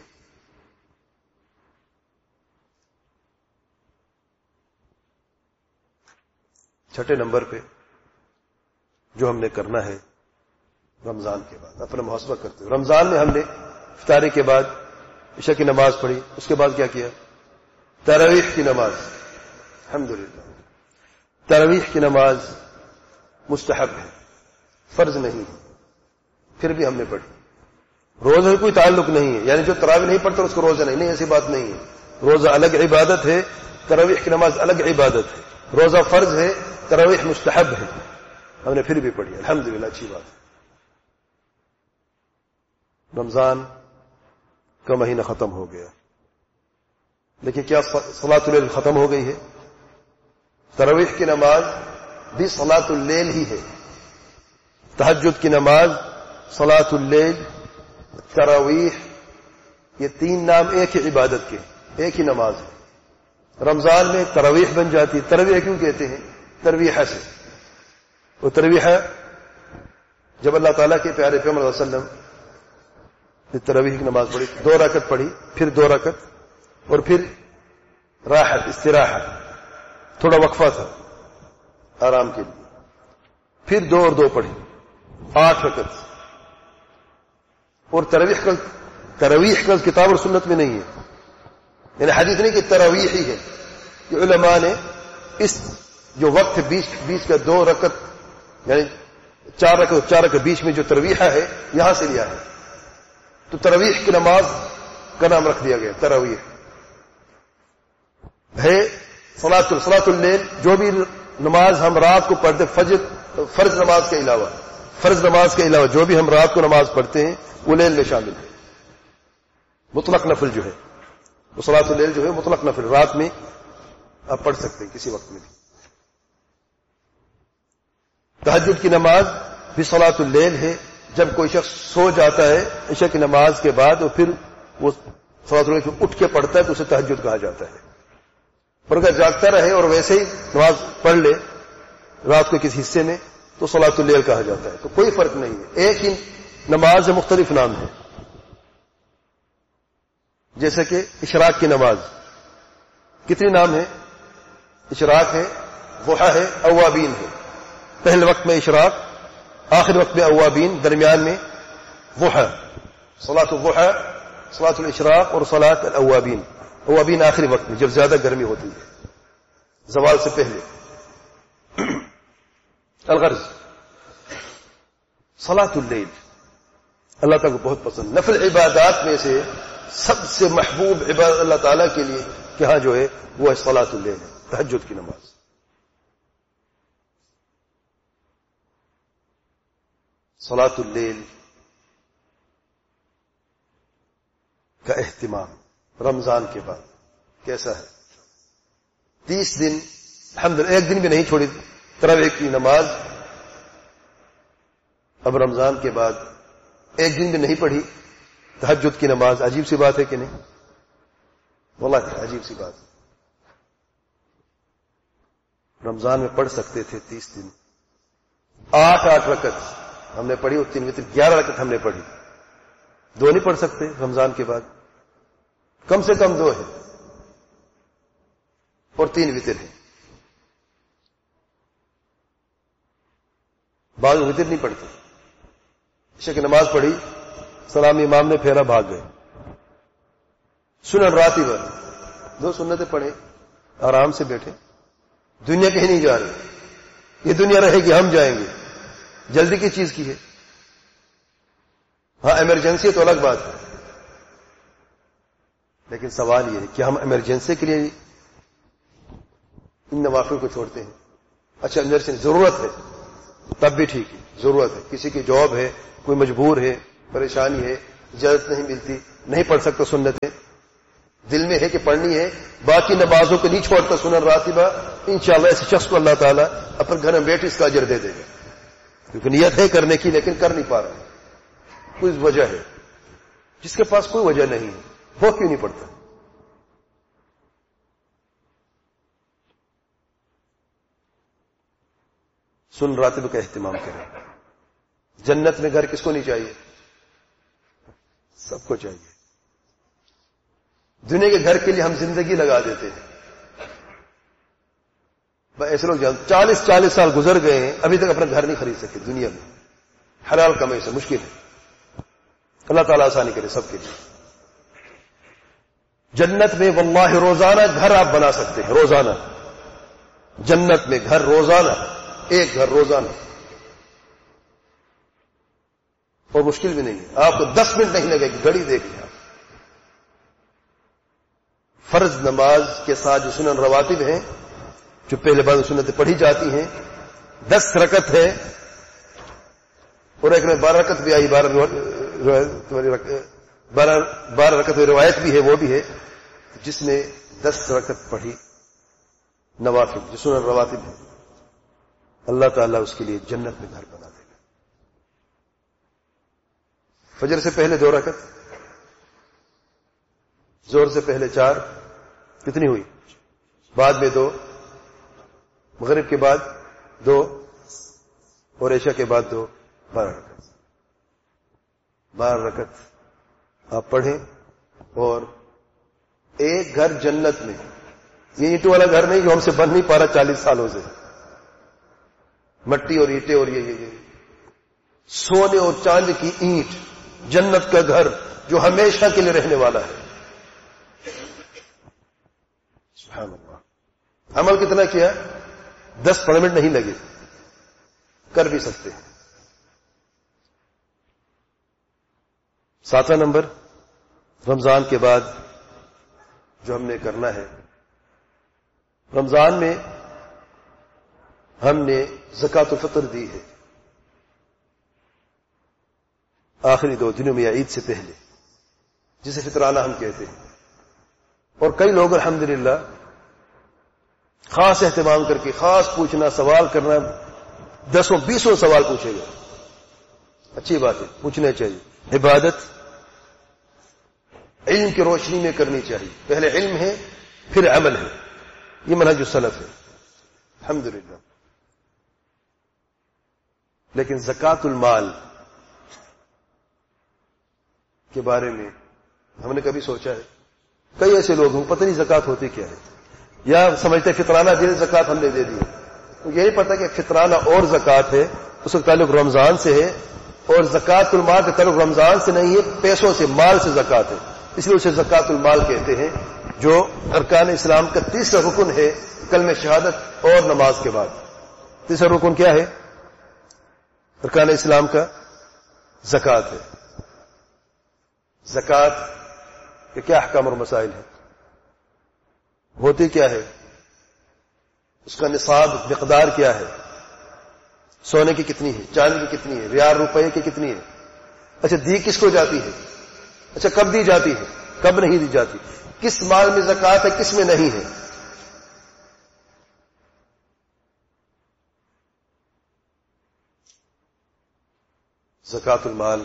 چھٹے نمبر پہ جو ہم نے کرنا ہے رمضان کے بعد اپنا محاسبہ کرتے ہوئے، رمضان میں ہم نے افطاری کے بعد عشاء کی نماز پڑھی، اس کے بعد کیا کیا؟ تراویح کی نماز. الحمدللہ تراویح کی نماز مستحب ہے، فرض نہیں ہے، پھر بھی ہم نے پڑھی. روزہ سے کوئی تعلق نہیں ہے، یعنی جو تراویح نہیں پڑھتا اس کو روزہ نہیں، ایسی بات نہیں ہے. روزہ الگ عبادت ہے، تراویح کی نماز الگ عبادت ہے. روزہ فرض ہے، تراویح مستحب ہے، ہم نے پھر بھی پڑھی. الحمدللہ اچھی بات ہے. رمضان کا مہینہ ختم ہو گیا، لیکن کیا صلاۃ اللیل ختم ہو گئی ہے؟ تراویح کی نماز بھی صلاۃ اللیل ہی ہے. تہجد کی نماز، صلاۃ اللیل، تراویح، یہ تین نام ایک ہی عبادت کے، ایک ہی نماز ہے. رمضان میں تراویح بن جاتی ہے. تراویح کیوں کہتے ہیں؟ ترویحہ سے. وہ ترویحہ جب اللہ تعالیٰ کے پیارے پیغمبر صلی اللہ علیہ وسلم نے تراویح کی نماز پڑھی، 2 رکعت پڑھی، پھر 2 رکعت، اور پھر راحت، استراحت، تھوڑا وقفہ تھا آرام کے لیے، پھر 2 اور 2 پڑھی، 8 رکعت. اور تراویح کا کتاب اور سنت میں نہیں ہے، یعنی حدیث نہیں کہ تراویح ہی ہے. کہ علماء نے اس جو وقت 20 کا 2 رکعت یعنی 4 رکعت بیچ میں جو تراویح ہے یہاں سے لیا ہے. تو تراویح کی نماز کا نام رکھ دیا گیا تراویح ہے. صلاۃ اللیل، جو بھی نماز ہم رات کو پڑھتے فرض نماز کے علاوہ جو بھی ہم رات کو نماز پڑھتے ہیں وہ لیل میں شامل ہے. مطلق نفل جو ہے وہ صلاۃ اللیل جو ہے مطلق نفل، رات میں آپ پڑھ سکتے ہیں کسی وقت میں بھی. تہجد کی نماز بھی صلاۃ اللیل ہے. جب کوئی شخص سو جاتا ہے عشاء کی نماز کے بعد اور پھر وہ صلاۃ اللیل سے اٹھ کے پڑھتا ہے تو اسے تہجد کہا جاتا ہے. اور اگر جاگتا رہے اور ویسے ہی نماز پڑھ لے رات کے کسی حصے میں تو صلاۃ اللیل کہا جاتا ہے. تو کوئی فرق نہیں ہے، ایک ہی نماز ہے، مختلف نام ہے. جیسے کہ اشراق کی نماز، کتنے نام ہیں؟ اشراق ہے، ضحیٰ ہے، اوابین ہے. پہلے وقت میں اشراق، آخر وقت میں اوابین، درمیان میں ضحیٰ. صلاۃ الضحیٰ، صلاۃ الاشراق اور صلاۃ الاوابین. اوابین آخری وقت میں جب زیادہ گرمی ہوتی ہے، زوال سے پہلے. الغرض صلاۃ اللیل اللہ تعالیٰ کو بہت پسند. نفل عبادات میں سے سب سے محبوب عبادت اللہ تعالیٰ کے لیے کہ ہاں جو ہے وہ ہے صلاۃ اللیل، تہجد کی نماز. صلاۃ اللیل کا اہتمام رمضان کے بعد کیسا ہے؟ 30 دن الحمدللہ، ایک دن بھی نہیں چھوڑی تراویح کی نماز. اب رمضان کے بعد ایک دن بھی نہیں پڑھی تہجد کی نماز. عجیب سی بات ہے کہ نہیں؟ واللہ عجیب سی بات. رمضان میں پڑھ سکتے تھے 30 دن، 8 رکعت ہم نے پڑھی اور 3 وتر، 11 رکعت ہم نے پڑھی. 2 نہیں پڑھ سکتے رمضان کے بعد؟ کم سے کم 2 ہے اور 3 وتر ہے. بعض وتر نہیں پڑھتے. عشاء کی نماز پڑھی، سلام امام نے پھیرا، بھاگ گئے. سنن راتبہ 2 سنتیں پڑھیں، آرام سے بیٹھے. دنیا کہیں نہیں جا رہی، یہ دنیا رہے گی، ہم جائیں گے. جلدی کی چیز کی ہے؟ ہاں ایمرجنسی ہے تو الگ بات ہے، لیکن سوال یہ ہے کہ ہم ایمرجنسی کے لیے ان نوافل کو چھوڑتے ہیں. اچھا ایمرجنسی ضرورت ہے تب بھی ٹھیک ہے، ضرورت ہے، کسی کی جاب ہے، کوئی مجبور ہے، پریشانی ہے، اجازت نہیں ملتی، نہیں پڑھ سکتا سنتیں، دل میں ہے کہ پڑھنی ہے، باقی نمازوں کو نہیں چھوڑتا سنن راتبہ، انشاءاللہ ایسے شخص کو اللہ تعالیٰ اپنے گھر میں بیٹھ اس کا اجر دے دے گا، کیونکہ نیت ہے کرنے کی لیکن کر نہیں پا رہا، کوئی وجہ ہے۔ جس کے پاس کوئی وجہ نہیں ہے وہ کیوں نہیں پڑھتا؟ سن راتب کا اہتمام کریں۔ جنت میں گھر کس کو نہیں چاہیے؟ سب کو چاہیے۔ دنیا کے گھر کے لیے ہم زندگی لگا دیتے ہیں، ایسے لوگ 40 سال گزر گئے ہیں ابھی تک اپنا گھر نہیں خرید سکتے دنیا میں، حلال کمائی سے مشکل ہے۔ اللہ تعالیٰ آسانی کرے سب کے لیے۔ جنت میں واللہ روزانہ گھر آپ بنا سکتے ہیں، روزانہ جنت میں گھر، روزانہ ایک گھر روزانہ، اور مشکل بھی نہیں ہے، آپ کو 10 منٹ نہیں لگے گی، گھڑی دیکھیں آپ۔ فرض نماز کے ساتھ جو سنن رواتب ہیں، جو پہلے بعد سنتیں پڑھی جاتی ہیں، 10 رکعت ہے، اور ایک میں 12 رکعت بھی آئی، 12 رکعت روایت بھی ہے، وہ بھی ہے جس نے 10 رکعت پڑھی نوافل جو سنن رواتب ہے، اللہ تعالیٰ اس کے لیے جنت میں گھر بنا دے گا۔ فجر سے پہلے 2 رکعت، زور سے پہلے 4، کتنی ہوئی؟ بعد میں 2، مغرب کے بعد 2، اور عشاء کے بعد 2، 12 رکعت۔ 12 رکعت آپ پڑھیں، اور ایک گھر جنت میں، یہ اینٹوں والا گھر نہیں جو ہم سے بن نہیں پا رہا 40 سالوں سے، مٹی اور اینٹیں اور یہ سونے اور چاندی کی اینٹ، جنت کا گھر جو ہمیشہ کے لیے رہنے والا ہے۔ سبحان اللہ۔ عمل کتنا کیا؟ 10-15 منٹ نہیں لگے، کر بھی سکتے ہیں۔ 7واں نمبر، رمضان کے بعد جو ہم نے کرنا ہے، رمضان میں ہم نے زکوٰۃ الفطر دی ہے، آخری 2 دنوں میں یا عید سے پہلے، جسے فطرانہ ہم کہتے ہیں۔ اور کئی لوگ الحمدللہ خاص اہتمام کر کے، خاص پوچھنا، سوال کرنا، 10-20 سوال پوچھے گا، اچھی بات ہے، پوچھنے چاہیے۔ عبادت علم کی روشنی میں کرنی چاہیے، پہلے علم ہے پھر عمل ہے، یہ منہج السلف ہے الحمدللہ۔ لیکن زکوٰۃ المال کے بارے میں ہم نے کبھی سوچا ہے؟ کئی ایسے لوگ ہیں پتہ نہیں زکوٰۃ ہوتی کیا ہے، یا سمجھتے فطرانہ دے زکوٰۃ ہم نے دے دی، یہی پتہ کہ فطرانہ اور زکوٰۃ ہے، اس کا تعلق رمضان سے ہے، اور زکوٰۃ المال کا تعلق رمضان سے نہیں ہے، پیسوں سے، مال سے زکوٰۃ ہے، اس لیے اسے زکوٰۃ المال کہتے ہیں، جو ارکان اسلام کا 3را رکن ہے کلمہ شہادت اور نماز کے بعد۔ 3را رکن کیا ہے ارکان اسلام کا؟ زکوٰۃ ہے۔ زکوٰۃ کے کیا احکام اور مسائل ہیں؟ ہوتی کیا ہے؟ اس کا نصاب مقدار کیا ہے؟ سونے کی کتنی ہے؟ چاندی کی کتنی ہے؟ ریال روپے کی کتنی ہے؟ اچھا دی کس کو جاتی ہے؟ اچھا کب دی جاتی ہے، کب نہیں دی جاتی؟ کس مال میں زکوٰۃ ہے، کس میں نہیں ہے؟ زکوٰۃ المال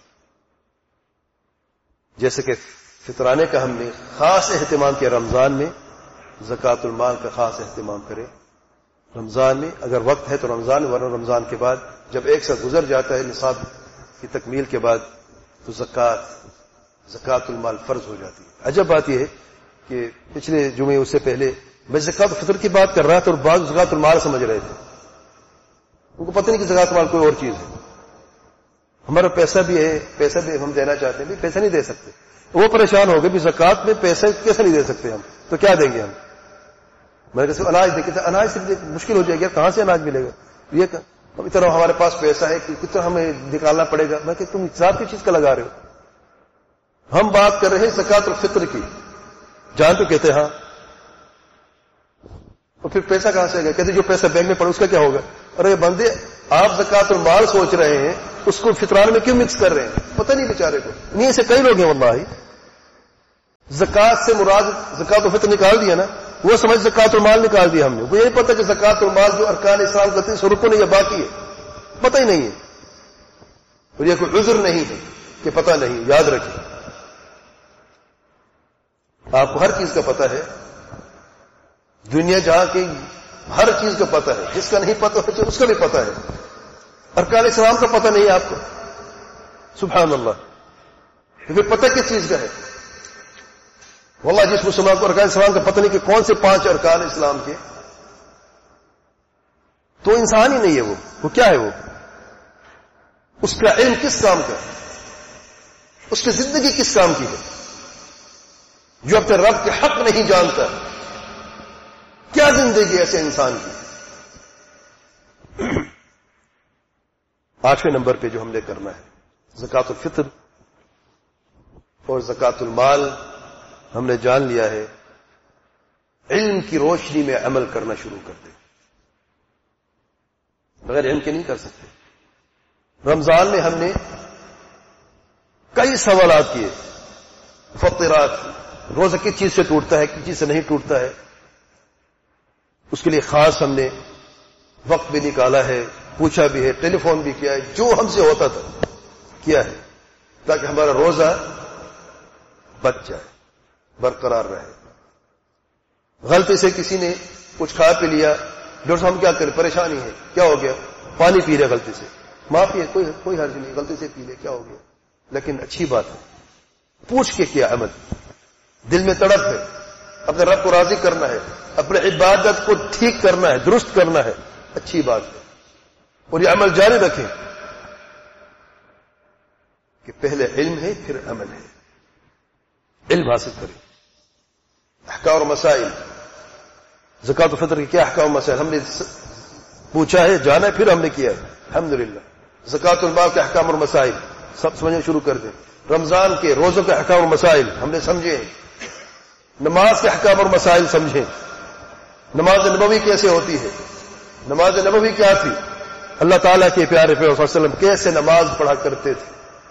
جیسے کہ فطرانے کا ہم نے خاص اہتمام کیا رمضان میں، زکوٰۃ المال کا خاص اہتمام کرے رمضان میں، اگر وقت ہے تو رمضان، ورنہ رمضان کے بعد جب ایک سال گزر جاتا ہے نصاب کی تکمیل کے بعد، تو زکوٰۃ المال فرض ہو جاتی ہے۔ عجب بات یہ ہے کہ پچھلے جمعے اس سے پہلے میں زکوٰۃ الفطر کی بات کر رہا تھا اور بعض زکوٰۃ المال سمجھ رہے تھے، ان کو پتہ نہیں کہ زکوٰۃ المال کوئی اور چیز ہے۔ ہمارا پیسہ بھی ہے، پیسہ بھی ہم دینا چاہتے ہیں، بھی پیسہ نہیں دے سکتے، وہ پریشان ہو گئے بھی زکوٰۃ میں پیسہ کیسے نہیں دے سکتے ہم، تو کیا دیں گے ہم؟ میں کہتے اناج دے کے، اناج سے مشکل ہو جائے گا، کہاں سے اناج ملے گا؟ یہ اتنا ہمارے پاس پیسہ ہے، کتنا ہمیں نکالنا پڑے گا؟ میں کہ تم حساب کی چیز کا لگا رہے ہو، ہم بات کر رہے ہیں زکوٰۃ الفطر کی، جان تو کہتے ہاں، اور پھر پیسہ کہاں سے آئے گا؟ کہتے جو پیسہ بینک میں پڑا اس کا کیا ہوگا؟ ارے بندے آپ زکوٰۃ المال سوچ رہے ہیں، اس کو فطران میں کیوں مکس کر رہے ہیں؟ پتہ نہیں بیچارے کو، نہیں ایسے کئی لوگ ہیں واللہ، زکات سے مراد زکات الفطر نکال دیا نا، وہ سمجھ زکات المال نکال دیا ہم نے. وہ یہ نہیں پتا کہ زکات المال جو ارکان اسلام کا 300 رکن ہے یا باقی ہے، پتہ ہی نہیں ہے. اور یہ کوئی عذر نہیں ہے کہ پتہ نہیں. یاد رکھیں، آپ کو ہر چیز کا پتہ ہے، دنیا جہاں کی ہر چیز کا پتہ ہے. جس کا نہیں پتہ ہے اس کا بھی پتہ ہے. ارکان اسلام کا پتہ نہیں ہے آپ کو، سبحان اللہ. تو پھر پتہ کس چیز کا ہے؟ واللہ جس مسلمان کو ارکان اسلام کا پتہ نہیں کہ کون سے 5 ارکان اسلام کے، تو انسان ہی نہیں ہے. وہ کیا ہے؟ وہ اس کا علم کس کام کا ہے؟ اس کی زندگی کس کام کی ہے؟ جو اپنے رب کے حق نہیں جانتا، کیا زندگی ایسے انسان کی؟ 8ویں نمبر پہ جو ہم نے کرنا ہے زکات الفطر اور زکات المال، ہم نے جان لیا ہے علم کی روشنی میں عمل کرنا شروع کر دیں. بغیر علم کے نہیں کر سکتے. رمضان میں ہم نے کئی سوالات کیے. فطرات، روزہ کس چیز سے ٹوٹتا ہے، کس چیز سے نہیں ٹوٹتا ہے، اس کے لیے خاص ہم نے وقت بھی نکالا ہے، پوچھا بھی ہے، ٹیلی فون بھی کیا ہے، جو ہم سے ہوتا تھا کیا ہے، تاکہ ہمارا روزہ بچ جائے، برقرار رہے. غلطی سے کسی نے کچھ کھا پی لیا، ڈاکٹر صاحب ہم کیا کریں، پریشانی ہے، کیا ہو گیا، پانی پی رہے غلطی سے، معافی ہے، کوئی حرج نہیں، غلطی سے پی لے، کیا ہو گیا. لیکن اچھی بات ہے پوچھ کے کیا عمل، دل میں تڑپ ہے، اپنے رب کو راضی کرنا ہے، اپنے عبادت کو ٹھیک کرنا ہے، درست کرنا ہے، اچھی بات ہے. اور یہ عمل جاری رکھیں کہ پہلے علم ہے پھر عمل ہے. علم حاصل کریں. احکام اور مسائل، زکات الفطر کے کیا احکام اور مسائل ہم نے پوچھا ہے، جانا ہے، پھر ہم نے کیا ہے الحمدللہ. زکات المال کے احکام اور مسائل سب سمجھنا شروع کر دیں. رمضان کے روزوں کے احکام اور مسائل ہم نے سمجھے. نماز کے احکام اور مسائل سمجھیں. نماز نبوی کیسے ہوتی ہے، نماز نبوی کیا تھی، اللہ تعالیٰ کے پیارے پیغمبر صلی اللہ علیہ وسلم کیسے نماز پڑھا کرتے تھے.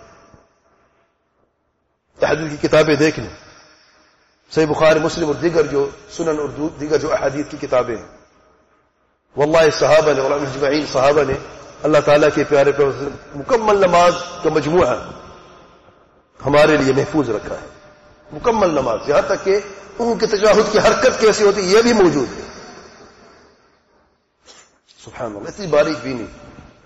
تحدید کی کتابیں دیکھ لیں، صحیح بخاری، مسلم اور دیگر جو سنن اور دیگر جو احادیث کی کتابیں ہیں. واللہ صحابہ نے، علماء اجمعین صحابہ نے اللہ تعالیٰ کے پیارے پیغمبر مکمل نماز کا مجموعہ ہمارے لیے محفوظ رکھا ہے. مکمل نماز، یہاں تک کہ ان کی تشہد کی حرکت کیسی ہوتی یہ بھی موجود ہے. سبحان اللہ، اتنی باریک بھی نہیں.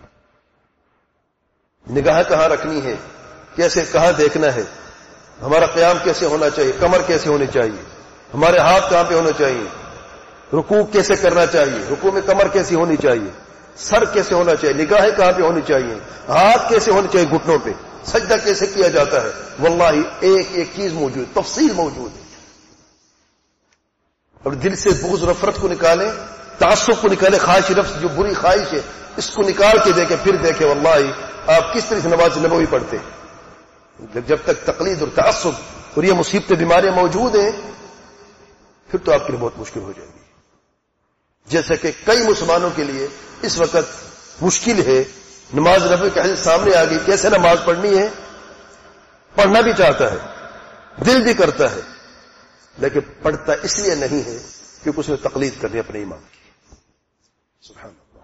نگاہ کہاں رکھنی ہے، کیسے کہاں دیکھنا ہے، ہمارا قیام کیسے ہونا چاہیے، کمر کیسے ہونی چاہیے، ہمارے ہاتھ کہاں پہ ہونا چاہیے، رکوع کیسے کرنا چاہیے، رکوع میں کمر کیسی ہونی چاہیے، سر کیسے ہونا چاہیے، نگاہیں کہاں پہ ہونی چاہیے، ہاتھ کیسے ہونے چاہیے گھٹنوں پہ، سجدہ کیسے کیا جاتا ہے. واللہ ایک ایک چیز موجود، تفصیل موجود ہے. اور دل سے بغض نفرت کو نکالیں، تعصب کو نکالیں، خواہش نفس جو بری خواہش ہے اس کو نکال کے دیکھیں، پھر دیکھیں واللہ آپ کس طرح سے نماز نبوی پڑھتے ہیں. جب تک تقلید اور تعصب اور یہ مصیبتیں بیماریاں موجود ہیں پھر تو آپ کے لیے بہت مشکل ہو جائے گی. جیسے کہ کئی مسلمانوں کے لیے اس وقت مشکل ہے. نماز نبوی کی حدیث سامنے آ گئی، کیسے نماز پڑھنی ہے، پڑھنا بھی چاہتا ہے، دل بھی کرتا ہے، لیکن پڑھتا اس لیے نہیں ہے کیونکہ اس نے تقلید کرنی اپنے امام کی. سبحان اللہ.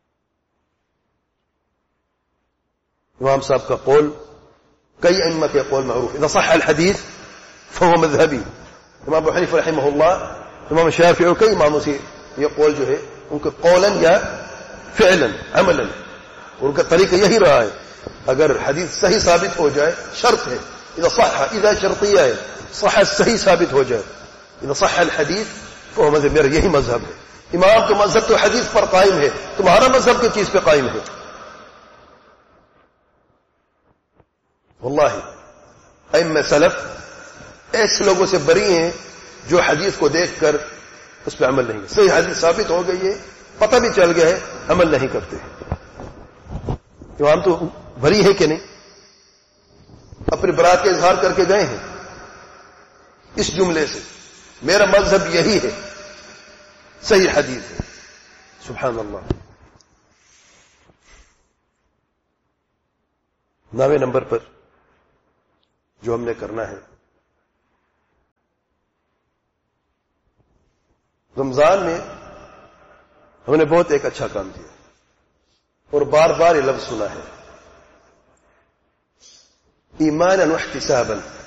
امام صاحب کا قول کئی ائمہ کے قول معروف، اذا صح الحدیث فهو مذهبی. امام ابو حنیفہ رحمہ اللہ، امام شافعی اور کئی اماموں سے یہ قول جو ہے ان کا قولا یا فعلا عملا، ان کا طریقہ یہی رہا ہے. اگر حدیث صحیح ثابت ہو جائے، شرط ہے اذا صح، اذا شرطیہ ہے، صح صحیح ثابت ہو جائے، اذا صح الحدیث فهو مذهب. میرا یہی مذہب ہے. امام کا مذہب تو حدیث پر قائم ہے، تمہارا مذہب کس چیز پہ قائم ہے؟ واللہ ائمہ سلف ایسے لوگوں سے بری ہیں جو حدیث کو دیکھ کر اس پہ عمل نہیں کرتے. صحیح حدیث ثابت ہو گئی ہے، پتہ بھی چل گیا ہے، عمل نہیں کرتے. امام تو بری ہے کہ نہیں؟ اپنی برات کا اظہار کر کے گئے ہیں اس جملے سے، میرا مذہب یہی ہے، صحیح حدیث ہے. سبحان اللہ. 9ویں نمبر پر جو ہم نے کرنا ہے رمضان میں ہم نے بہت ایک اچھا کام کیا اور بار بار یہ لفظ سنا ہے، ایمانا واحتسابا،